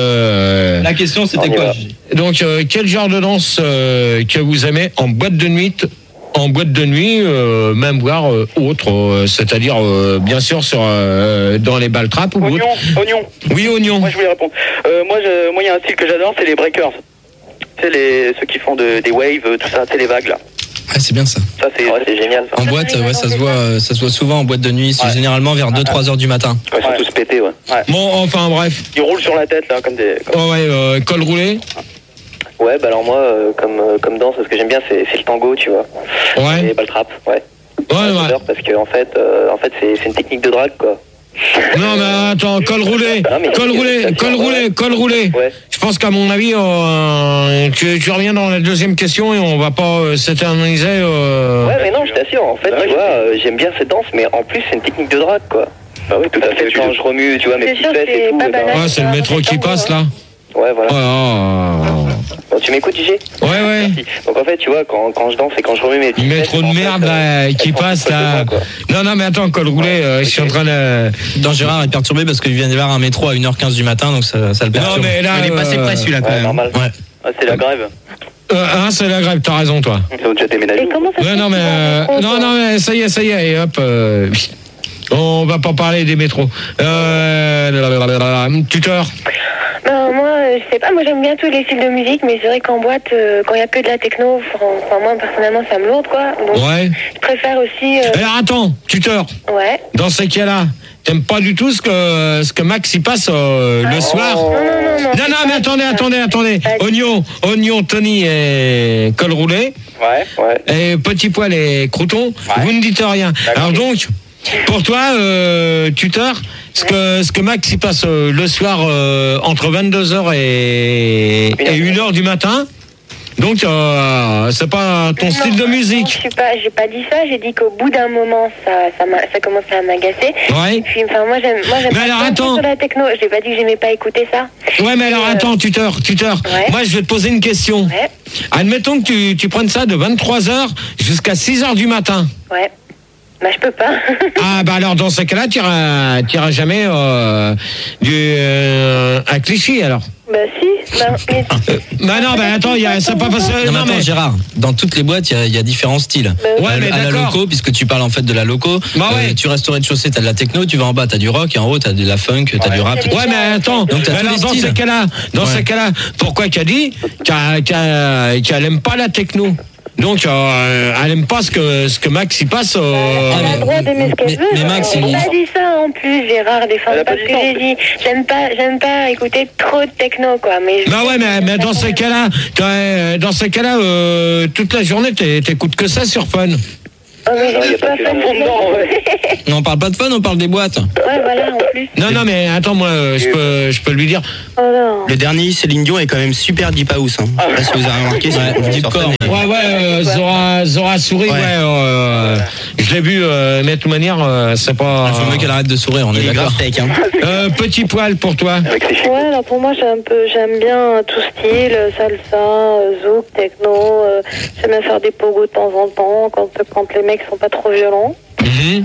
euh, La question c'était On y quoi va. Gigi? donc euh, quel genre de danse euh, que vous aimez en boîte de nuit, en boîte de nuit, euh, même voire euh, autre, euh, c'est-à-dire euh, bien sûr sur euh, dans les ball traps ou autre. Oignon, oignon. Oui, oignon. Moi, je voulais répondre. Euh, moi, je- moi, il y a un style que j'adore, c'est les breakers. Tu sais, les, ceux qui font de- des waves, tout ça, tu sais, les vagues, là. Ouais, c'est bien ça. Ça, c'est ouais, c'est génial, ça. En boîte, ouais, ça se voit, euh, ça se voit souvent en boîte de nuit, c'est Ouais. généralement vers deux trois heures du matin. Quand ils sont tous pétés, ouais. ouais. Bon, enfin bref. Ils roulent sur la tête, là, comme des... comme- Oh, ouais, euh, col roulé. Ouais, bah alors moi, euh, comme, euh, comme danse, ce que j'aime bien, c'est c'est le tango, tu vois. Ouais. Et ball trap, ouais. Ouais, ouais. J'adore parce que, en fait, euh, en fait c'est c'est une technique de drague, quoi. Non, mais attends, col roulé, Ah, mais- col roulé, col roulé, col roulé. Ouais. Je pense qu'à mon avis, euh, tu, tu reviens dans la deuxième question et on va pas euh, s'éterniser. Euh... Ouais, mais non, je t'assure, en fait, tu vois, euh, j'aime bien cette danse, mais en plus, c'est une technique de drague, quoi. Bah oui, tout à fait. Quand je remue, tu vois, mes C'est petites sûr, fesses et c'est tout. pas eh ben, banal. Ouais, c'est le métro qui passe là. Ouais, voilà. Oh, oh, oh. Bon, tu m'écoutes, J G? Ouais, ouais. Merci. Donc en fait, tu vois, quand, quand je danse et quand je remue mes petites fesses, Métro de en fait, merde euh, là, qui elles font passe tout là. simplement, quoi. Non, non, mais attends, col roulé, euh, je suis en train de. Dans Gérard est perturbé parce qu'il vient d'y avoir un métro à une heure quinze du matin, donc ça, ça le Non, perturbe. mais là. Il est passé euh, près celui-là quand Ouais, même. normal. Ouais. Ah, c'est la grève. Euh, hein, c'est la grève, t'as raison, toi. Ça va déjà déménager. Et comment ça se Ouais, fait non, mais. qu'ils euh, vont en non, métro, non, mais ça y est, ça y est, et hop. euh, on va pas parler des métros. Euh. lalalala, Tuteur. Ben, moi, euh, je sais pas, moi j'aime bien tous les styles de musique, mais c'est vrai qu'en boîte, euh, quand il y a que de la techno, enfin moi personnellement ça me lourde quoi. Donc Ouais. je préfère aussi. euh, Alors attends, tuteur. Ouais. Dans ces cas-là, t'aimes pas du tout ce que, ce que Max y passe euh, le soir? Non, non, non, non. Non, non, mais attendez, attendez, attendez. Oignon, oignon, Tony et col roulé. Ouais, ouais. Et petit poil et crouton. Vous ne dites rien. Alors donc, pour toi, euh, tuteur, ce que, ce que Max y passe euh, le soir euh, entre vingt-deux heures et, et une heure du matin, donc euh, c'est pas ton Non, style de non, musique. je suis pas, j'ai pas dit ça. J'ai dit qu'au bout d'un moment, ça, ça, m'a, ça commençait à m'agacer. Ouais. Et puis, enfin, moi, j'aime, moi, j'aime Mais pas alors, danser attends. sur la techno. J'ai pas dit que j'aimais pas écouter ça. Ouais, mais alors Euh, attends, tuteur, tuteur. Ouais. Moi, je vais te poser une question. Ouais. Admettons que tu, tu prennes ça de vingt-trois heures jusqu'à six heures du matin. Ouais. Bah, je peux pas. Ah, bah alors, dans ce cas-là, tu iras jamais euh, du, euh, à Clichy, alors. Bah si. Bah, mais... Bah non, bah attends, y a, ça pas passé. Non, mais attends, mais... Gérard, dans toutes les boîtes, il y, y a différents styles. Bah, ouais, à, mais à la d'accord. loco, puisque tu parles en fait de la loco. Bah ouais. euh, tu restes au rez-de-chaussée, t'as de la techno, tu vas en bas, t'as du rock, et en haut, t'as de la funk, t'as ouais. du rap. Ouais, mais attends, donc t'as mais tous alors, les dans styles. ces cas-là, dans Ouais. ces cas-là, pourquoi qu'elle dit qu'elle, qu'elle, qu'elle aime pas la techno? Donc, euh, elle aime pas ce que, ce que Max y passe. Euh... Elle a le droit d'aimer ce qu'elle veut. mais Max, j'ai il- pas dit ça en plus, Gérard, défends pas ce que j'ai dit. J'aime pas, j'aime pas écouter trop de techno, quoi. Mais Bah ouais, mais, mais dans ces cas-là, t'as- dans ces cas-là, euh, toute la journée, t'é- t'écoutes que ça sur Fun. Oh, mais j'ai pas fait Non, on parle pas de fun, on parle des boîtes. Ouais, voilà, en plus. Non, non, mais attends, moi, euh, je peux, je peux lui dire. Oh non. Le dernier, Céline Dion, est quand même super deep house. Hein. Je sais pas si vous avez remarqué, c'est deep core. Ouais, ouais, euh, Zora, Zora sourit, ouais. ouais euh, je l'ai vu, euh, mais de toute manière, euh, c'est pas. Il faut mieux qu'elle arrête de sourire, on est Il est d'accord. grave tech, hein. Euh, petit poil pour toi. Ouais, alors pour moi, j'aime un peu, j'aime bien tout style, salsa, euh, zouk, techno. Euh, j'aime bien faire des pogos de temps en temps quand, quand les mecs sont pas trop violents. Mhm.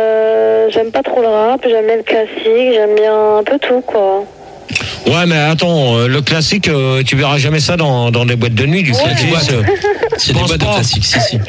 Euh, j'aime pas trop le rap, j'aime bien le classique, j'aime bien un peu tout, quoi. Ouais, mais attends, euh, le classique, euh, tu verras jamais ça dans, dans des boîtes de nuit, du Ouais. classique. euh, C'est des pense boîtes de pas. classique, si, si.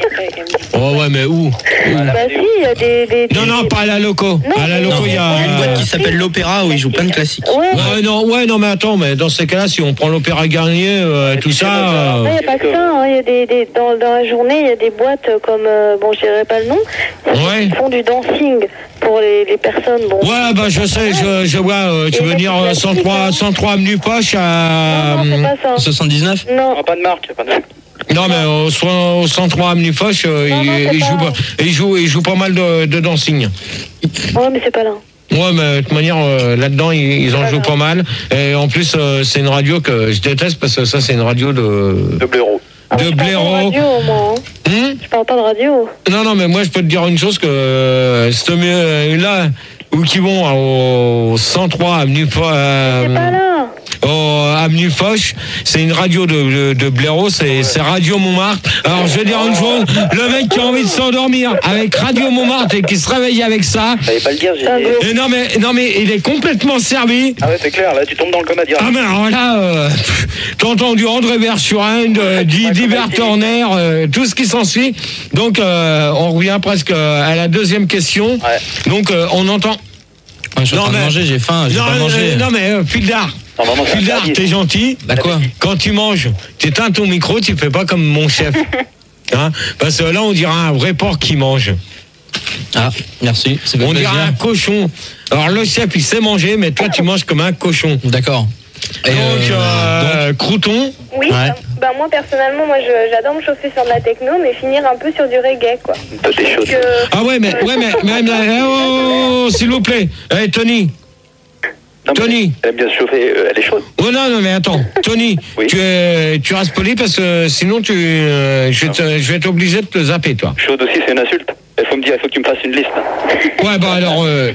Oh ouais, mais où? Bah si, il y a des... des, des Non, non, pas à la loco. Non, À la loco, il y a. Il y a une boîte qui s'appelle l'Opéra où ils jouent plein de classiques. Ouais, Ouais, non, ouais, non, mais attends, mais dans ces cas-là, si on prend l'Opéra Garnier, euh, tout ça. il euh, n'y a pas que ça, hein. Il y a des, des, dans, dans la journée, il y a des boîtes comme, euh, bon, je dirais pas le nom, Ouais. qui font du dancing pour les, les personnes, bon. Ouais, bah je sais, je, je vois, euh, tu veux dire euh, cent trois, cent trois avenue Poche à. Non, non, c'est pas ça. soixante-dix-neuf Non. Ah, pas de marque, pas de marque. Non, mais au, so- au cent trois avenue Foch, euh, Non, il, non, c'est il pas- joue, pas- il, joue, il joue pas mal de, de dancing. Ouais, mais c'est pas là. Ouais, mais de toute manière, euh, là-dedans, ils, ils en jouent pas mal. Et en plus, euh, c'est une radio que je déteste parce que ça, c'est une radio de. De blaireau. De Je parle pas de blaireau. radio, moi. Hein. Hum Je parle pas de radio. Non, non, mais moi, je peux te dire une chose que euh, c'est mieux euh, là où qui vont au cent trois avenue Foch. Euh, C'est pas là. au avenue Foch, c'est une radio de, de, de blaireau, c'est c'est Radio Montmartre. Alors je vais dire une chose, le mec qui a envie de s'endormir avec Radio Montmartre et qui se réveille avec ça. Fallait pas le dire, j'ai. Et non mais non mais il est complètement servi. Ah ouais, c'est clair, là, tu tombes dans le coma direct. Ah mais alors là, euh, t'entends du André Verschuren, de- du Divers Turner, euh, tout ce qui s'ensuit. Donc euh, on revient presque à la deuxième question. Ouais. Donc euh, on entend. Je suis en train de manger, j'ai faim, j'ai non, pas euh, mangé. non mais euh, Fildar. Non, vraiment, c'est Fildar, interdit. t'es gentil. Bah quoi? Quand tu manges, tu éteins ton micro, tu fais pas comme mon chef. Hein, parce que là, on dirait un vrai porc qui mange. Ah, merci. Ça fait On plaisir. dirait un cochon. Alors le chef, il sait manger, mais toi, tu manges comme un cochon. D'accord. Et Donc, euh, euh, Crouton. Oui, Ouais. bah, bah, moi personnellement, moi je- j'adore me chauffer sur de la techno, mais finir un peu sur du reggae, quoi. Toi, t'es chaud. Parce que- Ah ouais, mais, ouais, mais, mais, mais, eh, oh, oh, oh, s'il vous plaît. Eh, Tony. Non, mais Tony. Elle aime bien se chauffer, euh, elle est chaude. Oh non, non, mais attends. Tony, Oui. tu, es, tu restes poli parce que sinon, tu, euh, je vais te- je vais être obligé de te zapper, toi. Chaude aussi, c'est une insulte. Il faut me dire, il faut que tu me fasses une liste. Ouais, bah alors, euh,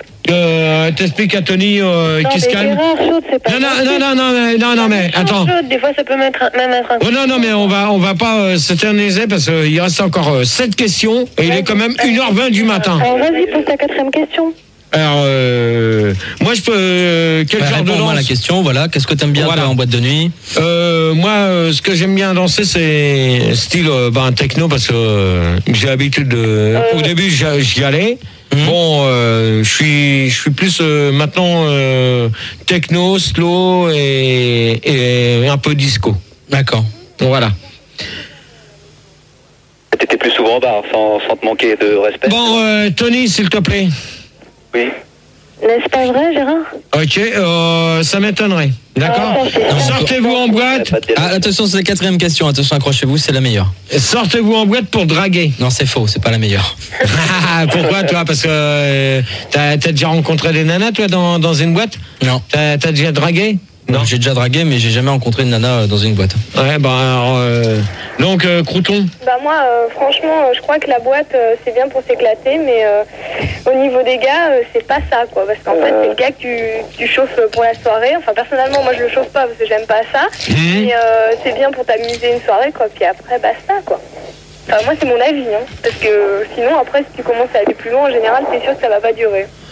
euh, t'expliques à Tony euh, Non, qui mais se calme. Gérard, chaude, c'est pas Non, non, non, non, non, mais- non, non, mais attends. Chaude, des fois, ça peut mettre un- même être un... Oh non, non, mais on va, on va pas euh, s'éterniser parce qu'il reste encore euh, sept questions et il est quand même une heure vingt du matin. Alors vas-y, pose ta quatrième question. Alors, euh, moi, je peux. euh, quel bah, genre de réponds-moi à la danse question, voilà. Qu'est-ce que t'aimes bien Voilà. toi, en boîte de nuit? euh, Moi, euh, ce que j'aime bien danser, c'est style euh, ben, techno parce que euh, j'ai l'habitude de. Au début, j'y j'y allais. Mhm. Bon, euh, je suis, je suis plus euh, maintenant euh, techno, slow et, et un peu disco. D'accord. Voilà. T'étais plus souvent en bar, sans, sans te manquer de respect. Bon, euh, Tony, s'il te plaît. Oui. N'est-ce pas vrai, Gérard? Ok, euh, ça m'étonnerait. D'accord. Ah, ça, c'est- Sortez-vous en boîte. Ah, attention, c'est la quatrième question. Attention, accrochez-vous, c'est la meilleure. Sortez-vous en boîte pour draguer. Non, c'est faux, c'est pas la meilleure. Ah, pourquoi, toi? Parce que euh, t'as t'as déjà rencontré des nanas, toi, dans, dans une boîte? Non. T'as t'as déjà dragué? Non, j'ai déjà dragué, mais j'ai jamais rencontré une nana euh, dans une boîte. Ouais, bah alors. euh, donc, euh, Crouton. Bah moi, euh, franchement, euh, je crois que la boîte, euh, c'est bien pour s'éclater, mais euh, au niveau des gars, euh, c'est pas ça, quoi. Parce qu'en fait, c'est le gars que tu, tu chauffes pour la soirée. Enfin, personnellement, moi, je le chauffe pas parce que j'aime pas ça. Mhm. Mais euh, c'est bien pour t'amuser une soirée, quoi. Puis après, basta, quoi. Enfin, moi, c'est mon avis, hein. Parce que sinon, après, si tu commences à aller plus loin, en général, c'est sûr que ça va pas durer.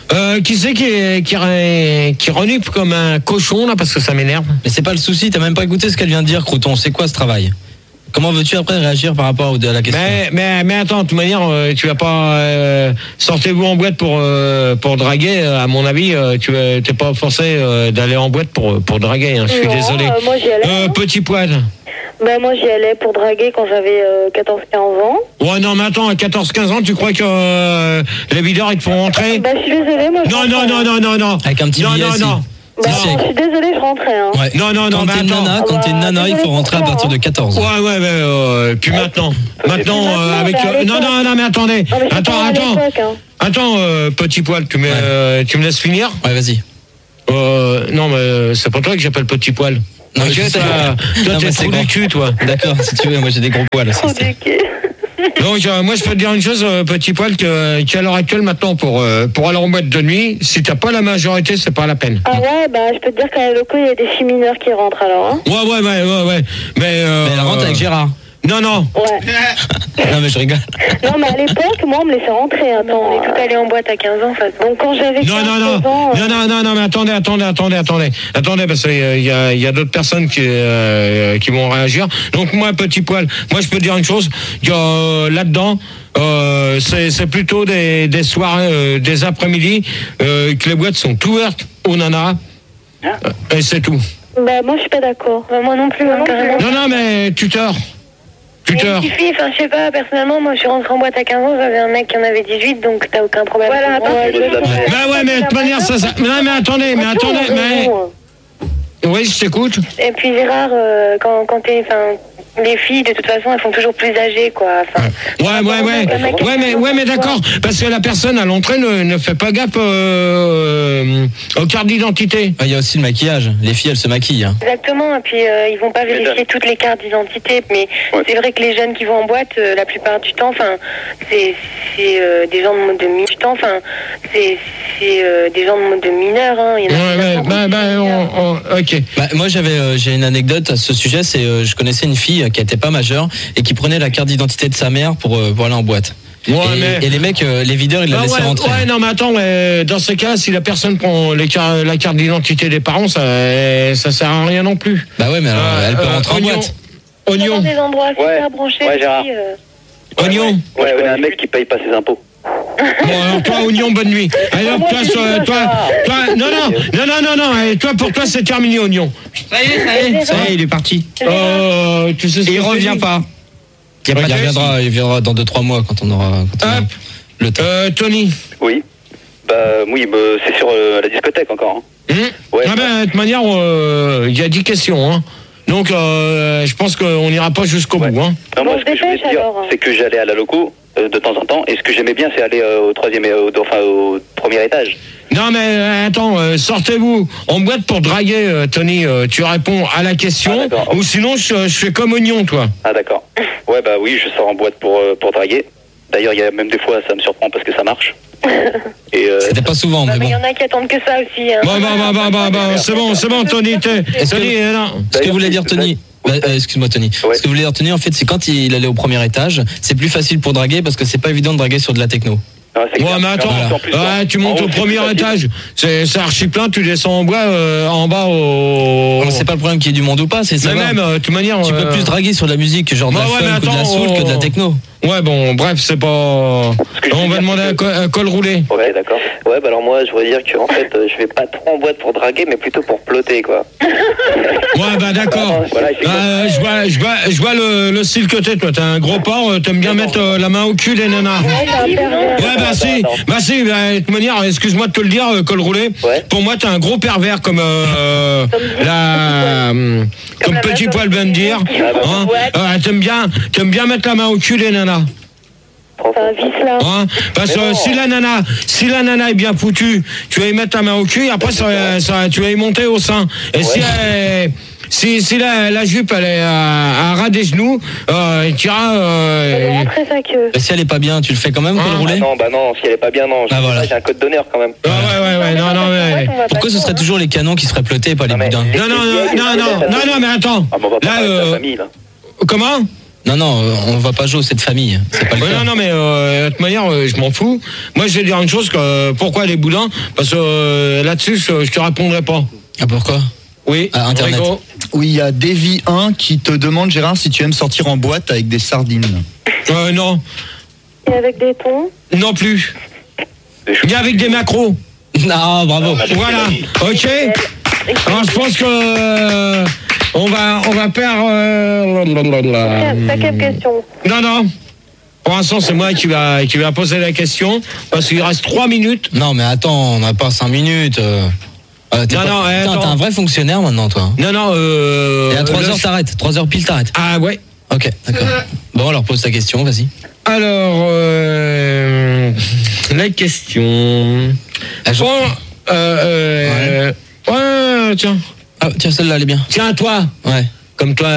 Euh, qui c'est qui, est- qui, re- qui renifle comme un cochon là parce que ça m'énerve? Mais c'est pas le souci, t'as même pas écouté ce qu'elle vient de dire, Crouton. C'est quoi ce travail? Comment veux-tu après réagir par rapport à la question? Mais, mais, mais attends, de toute manière, euh, tu vas pas euh, sortez-vous en boîte pour euh, pour draguer. euh, À mon avis, euh, tu es- t'es pas forcé euh, d'aller en boîte pour pour draguer. Hein, je suis Non, désolé. euh, moi, j'y allais, Euh, hein. petit poil. Ben, moi, j'y allais pour draguer quand j'avais euh, quatorze quinze ans. Ouais, non, mais attends, à quatorze quinze ans, tu crois que euh, les videurs ils te font rentrer? Ben, je suis désolée, moi, je Non, rentrais, non, non, hein. non, non, non. Avec un petit non, billet non, aussi. non. Ben, Si, si, je suis désolée, je rentrais. Hein. Ouais. Non, non, non, Quand mais t'es une attends. nana, quand t'es une nana, il faut rentrer à partir de quatorze. Ouais, ouais, ouais. Euh, puis maintenant, maintenant, euh, avec. mais à euh, non, non, non, mais attendez. Non, mais c'est Attends, pas à attends. l'époque, hein. Attends, euh, petit poil, tu me, euh, tu me laisses finir? Ouais, vas-y. Euh, non, mais c'est pas toi que j'appelle petit poil. Non, Ok, je sais. toi, toi, Non, t'es mais c'est trou grand. du cul, toi. D'accord, si tu veux, moi j'ai des gros poils. ça, c'est- Donc, euh, moi, je peux te dire une chose, euh, petit poil, que, qu'à l'heure actuelle, maintenant, pour, euh, pour aller en boîte de nuit, si t'as pas la majorité, c'est pas la peine. Ah ouais, bah je peux te dire qu'à la loco, il y a des filles mineures qui rentrent alors. Hein. Ouais, ouais, ouais, ouais, ouais. Mais, euh, Mais elle rentre avec Gérard. Non, non. Ouais. Non, mais je rigole. Non, mais à l'époque, moi, on me laissait rentrer. Attends, on est tout allé en boîte à quinze ans. Donc quand j'avais Non, non, non. quinze ans... Non, non, non, non, mais attendez, attendez, attendez, attendez. Attendez, parce qu'il y a, il y a d'autres personnes qui, euh, qui vont réagir. Donc, moi, petit poil, moi, je peux dire une chose. Il y a, euh, là-dedans, euh, c'est, c'est plutôt des, des soirées, euh, des après-midi, euh, que les boîtes sont ouvertes aux nanas. Euh, et c'est tout. Bah moi, je suis pas d'accord. Bah, moi non plus, hein, carrément. Non, non, mais tuteur. Il Tuteur. suffit, enfin je sais pas, personnellement, moi je suis rentrée en boîte à quinze ans, j'avais un mec qui en avait dix-huit, donc t'as aucun problème. Voilà, Bah ouais, mais de toute manière, ça, ça... Non, mais attendez, mais attendez, mais... Oui, je t'écoute. Et puis Gérard, euh, quand, quand t'es, enfin, les filles de toute façon, elles font toujours plus âgées, quoi. Enfin, Ouais, ouais, ouais. Ouais, mais, ouais, mais d'accord. Parce que la personne à l'entrée ne, ne fait pas gaffe euh, aux cartes d'identité. Il y a aussi le maquillage. Les filles, elles se maquillent. Hein. exactement, et puis euh, ils vont pas vérifier toutes les cartes d'identité, mais c'est vrai que les jeunes qui vont en boîte, euh, la plupart du temps, enfin, c'est, c'est euh, des gens de, de mi-temps, enfin, c'est, c'est euh, des gens de, de mineurs, hein. Il y en a Ouais, ouais, bah, bah, on, on, ok. Bah, moi, j'avais, euh, j'ai une anecdote à ce sujet. C'est, euh, je connaissais une fille qui n'était pas majeure et qui prenait la carte d'identité de sa mère pour, euh, pour aller en boîte. Ouais, et, mais- et les mecs, euh, les videurs, ils la Bah laissaient ouais, rentrer. ouais, non, mais attends, mais dans ce cas, si la personne prend les car- la carte d'identité des parents, ça, ça sert à rien non plus. Bah ouais, mais alors, elle peut rentrer en oignon, boîte. Oignon. Dans des endroits super branchés. Ouais, Gérard. aussi, euh. Oignon. Ouais, ouais, un mec qui paye pas ses impôts. Bon, alors toi, Oignon, bonne nuit. Allez, hop, toi, toi, toi, toi, non, non, non, non, non, non, et toi, pour toi, c'est terminé, Oignon. Ça y est, ça y est, Ça y est, il est parti. Euh, tu sais ce Et il que je revient dis pas. Il Bah, reviendra, il reviendra dans deux trois mois quand on aura, quand on aura le temps. Euh, Tony. Oui. Bah, oui, bah, c'est sur euh, la discothèque encore. Hein. Hum ah ben, de toute manière, euh, il y a dix questions. Hein. Donc, euh, je pense qu'on n'ira pas jusqu'au bout. Hein. Non, moi, ce que je voulais te dire, c'est que j'allais à la loco euh, de temps en temps, et ce que j'aimais bien, c'est aller euh, au troisième, et au, enfin, au premier étage. Non, mais euh, attends, euh, sortez-vous en boîte pour draguer, euh, Tony. Euh, tu réponds à la question, ou sinon, je, je fais comme Oignon, toi. Ah, d'accord. Ouais, bah oui, je sors en boîte pour, euh, pour draguer. D'ailleurs, il y a même des fois, ça me surprend parce que ça marche. Et, euh, C'était pas souvent, Bah, mais mais il bon. y en a qui attendent que ça aussi. Hein. Bon, bon, bon, bon, bon, bon, c'est bon, c'est bon, Tony. t'es- Est-ce que, Tony, euh, non. ce que vous voulez dire, Tony Bah, euh, excuse-moi, Tony. Ce que vous voulez dire, Tony, en fait, c'est quand il allait au premier étage, c'est plus facile pour draguer parce que c'est pas évident de draguer sur de la techno. Ouais, mais attends, ouais, tu montes au premier étage, c'est c'est archi plein, tu descends en bois, euh, en bas au. Non, c'est pas le problème qu'il y ait du monde ou pas, c'est ça. Mais même, euh, de toute manière. Tu peux euh, plus draguer sur de la musique, genre de bah la ouais, mais funk ou de la attends, soul que de la oh. techno. Ouais, bon, bref, c'est pas. On va demander à col, à col roulé. Ouais, d'accord. Ouais, bah alors moi, je voudrais dire que en fait, euh, je vais pas trop en boîte pour draguer, mais plutôt pour plotter, quoi. Ouais, bah d'accord. Euh, je vois, je vois, je vois le, le style que t'es, toi. T'as un gros porc, euh, t'aimes bien mettre euh, la main au cul des nanas. Ouais, bah si, bah si, bah, de toute manière, excuse-moi de te le dire, euh, col roulé. Pour moi, t'es un gros pervers comme euh, la, euh, comme Petit Poil vient de dire. Hein. Euh, t'aimes bien, t'aimes bien mettre la main au cul des nanas. Hein, parce que si la nana, si la nana est bien foutue, tu vas y mettre ta main au cul et après ça, ça, tu vas y monter au sein. Et si, elle, si, si la, la jupe elle est à, à ras des genoux, euh, tu iras. Euh, Et si elle est pas bien, tu le fais quand même, col roulé Ah non, bah non, si elle est pas bien, non. J'ai Ah, voilà. j'ai un code d'honneur quand même. ouais, ouais, ouais, non, non, mais. Pourquoi ce serait toujours les canons qui seraient plotés et pas les boudins Non, non, non, non, non, non, non, mais attends. Là, euh, comment? Non, non, euh, on va pas jouer cette famille. C'est pas le Ouais, cas. non, non, mais euh, de toute manière, euh, je m'en fous. Moi, je vais dire une chose, que, euh, pourquoi les boudins? Parce que euh, là-dessus, je, je te répondrai pas. Ah, pourquoi? Oui, Ah, Internet. Rico. Oui, il y a Davy un qui te demande, Gérard, si tu aimes sortir en boîte avec des sardines. Euh, non, Et avec des thons. non plus. Ni avec des macros. Non, bravo. Voilà, ok. Alors, je pense que euh, on va, on va perdre. Euh, T'as quelle question? non, non. Pour l'instant, c'est moi qui va, qui va poser la question parce qu'il reste trois minutes. Non, mais attends, on n'a pas cinq minutes. Euh... Euh, t'es Non, pas- non, eh, Putain, attends. t'es un vrai fonctionnaire maintenant, toi. Non, non. Euh, Et à trois le- heures, t'arrêtes. trois heures pile, t'arrêtes. Ah ouais. Ok, d'accord. Bon, alors pose ta question, vas-y. Alors, euh, la question. Ah, je- Bon, euh, euh, ouais, tiens. Ah, tiens, celle-là, elle est bien. Tiens, toi. Ouais. Comme toi,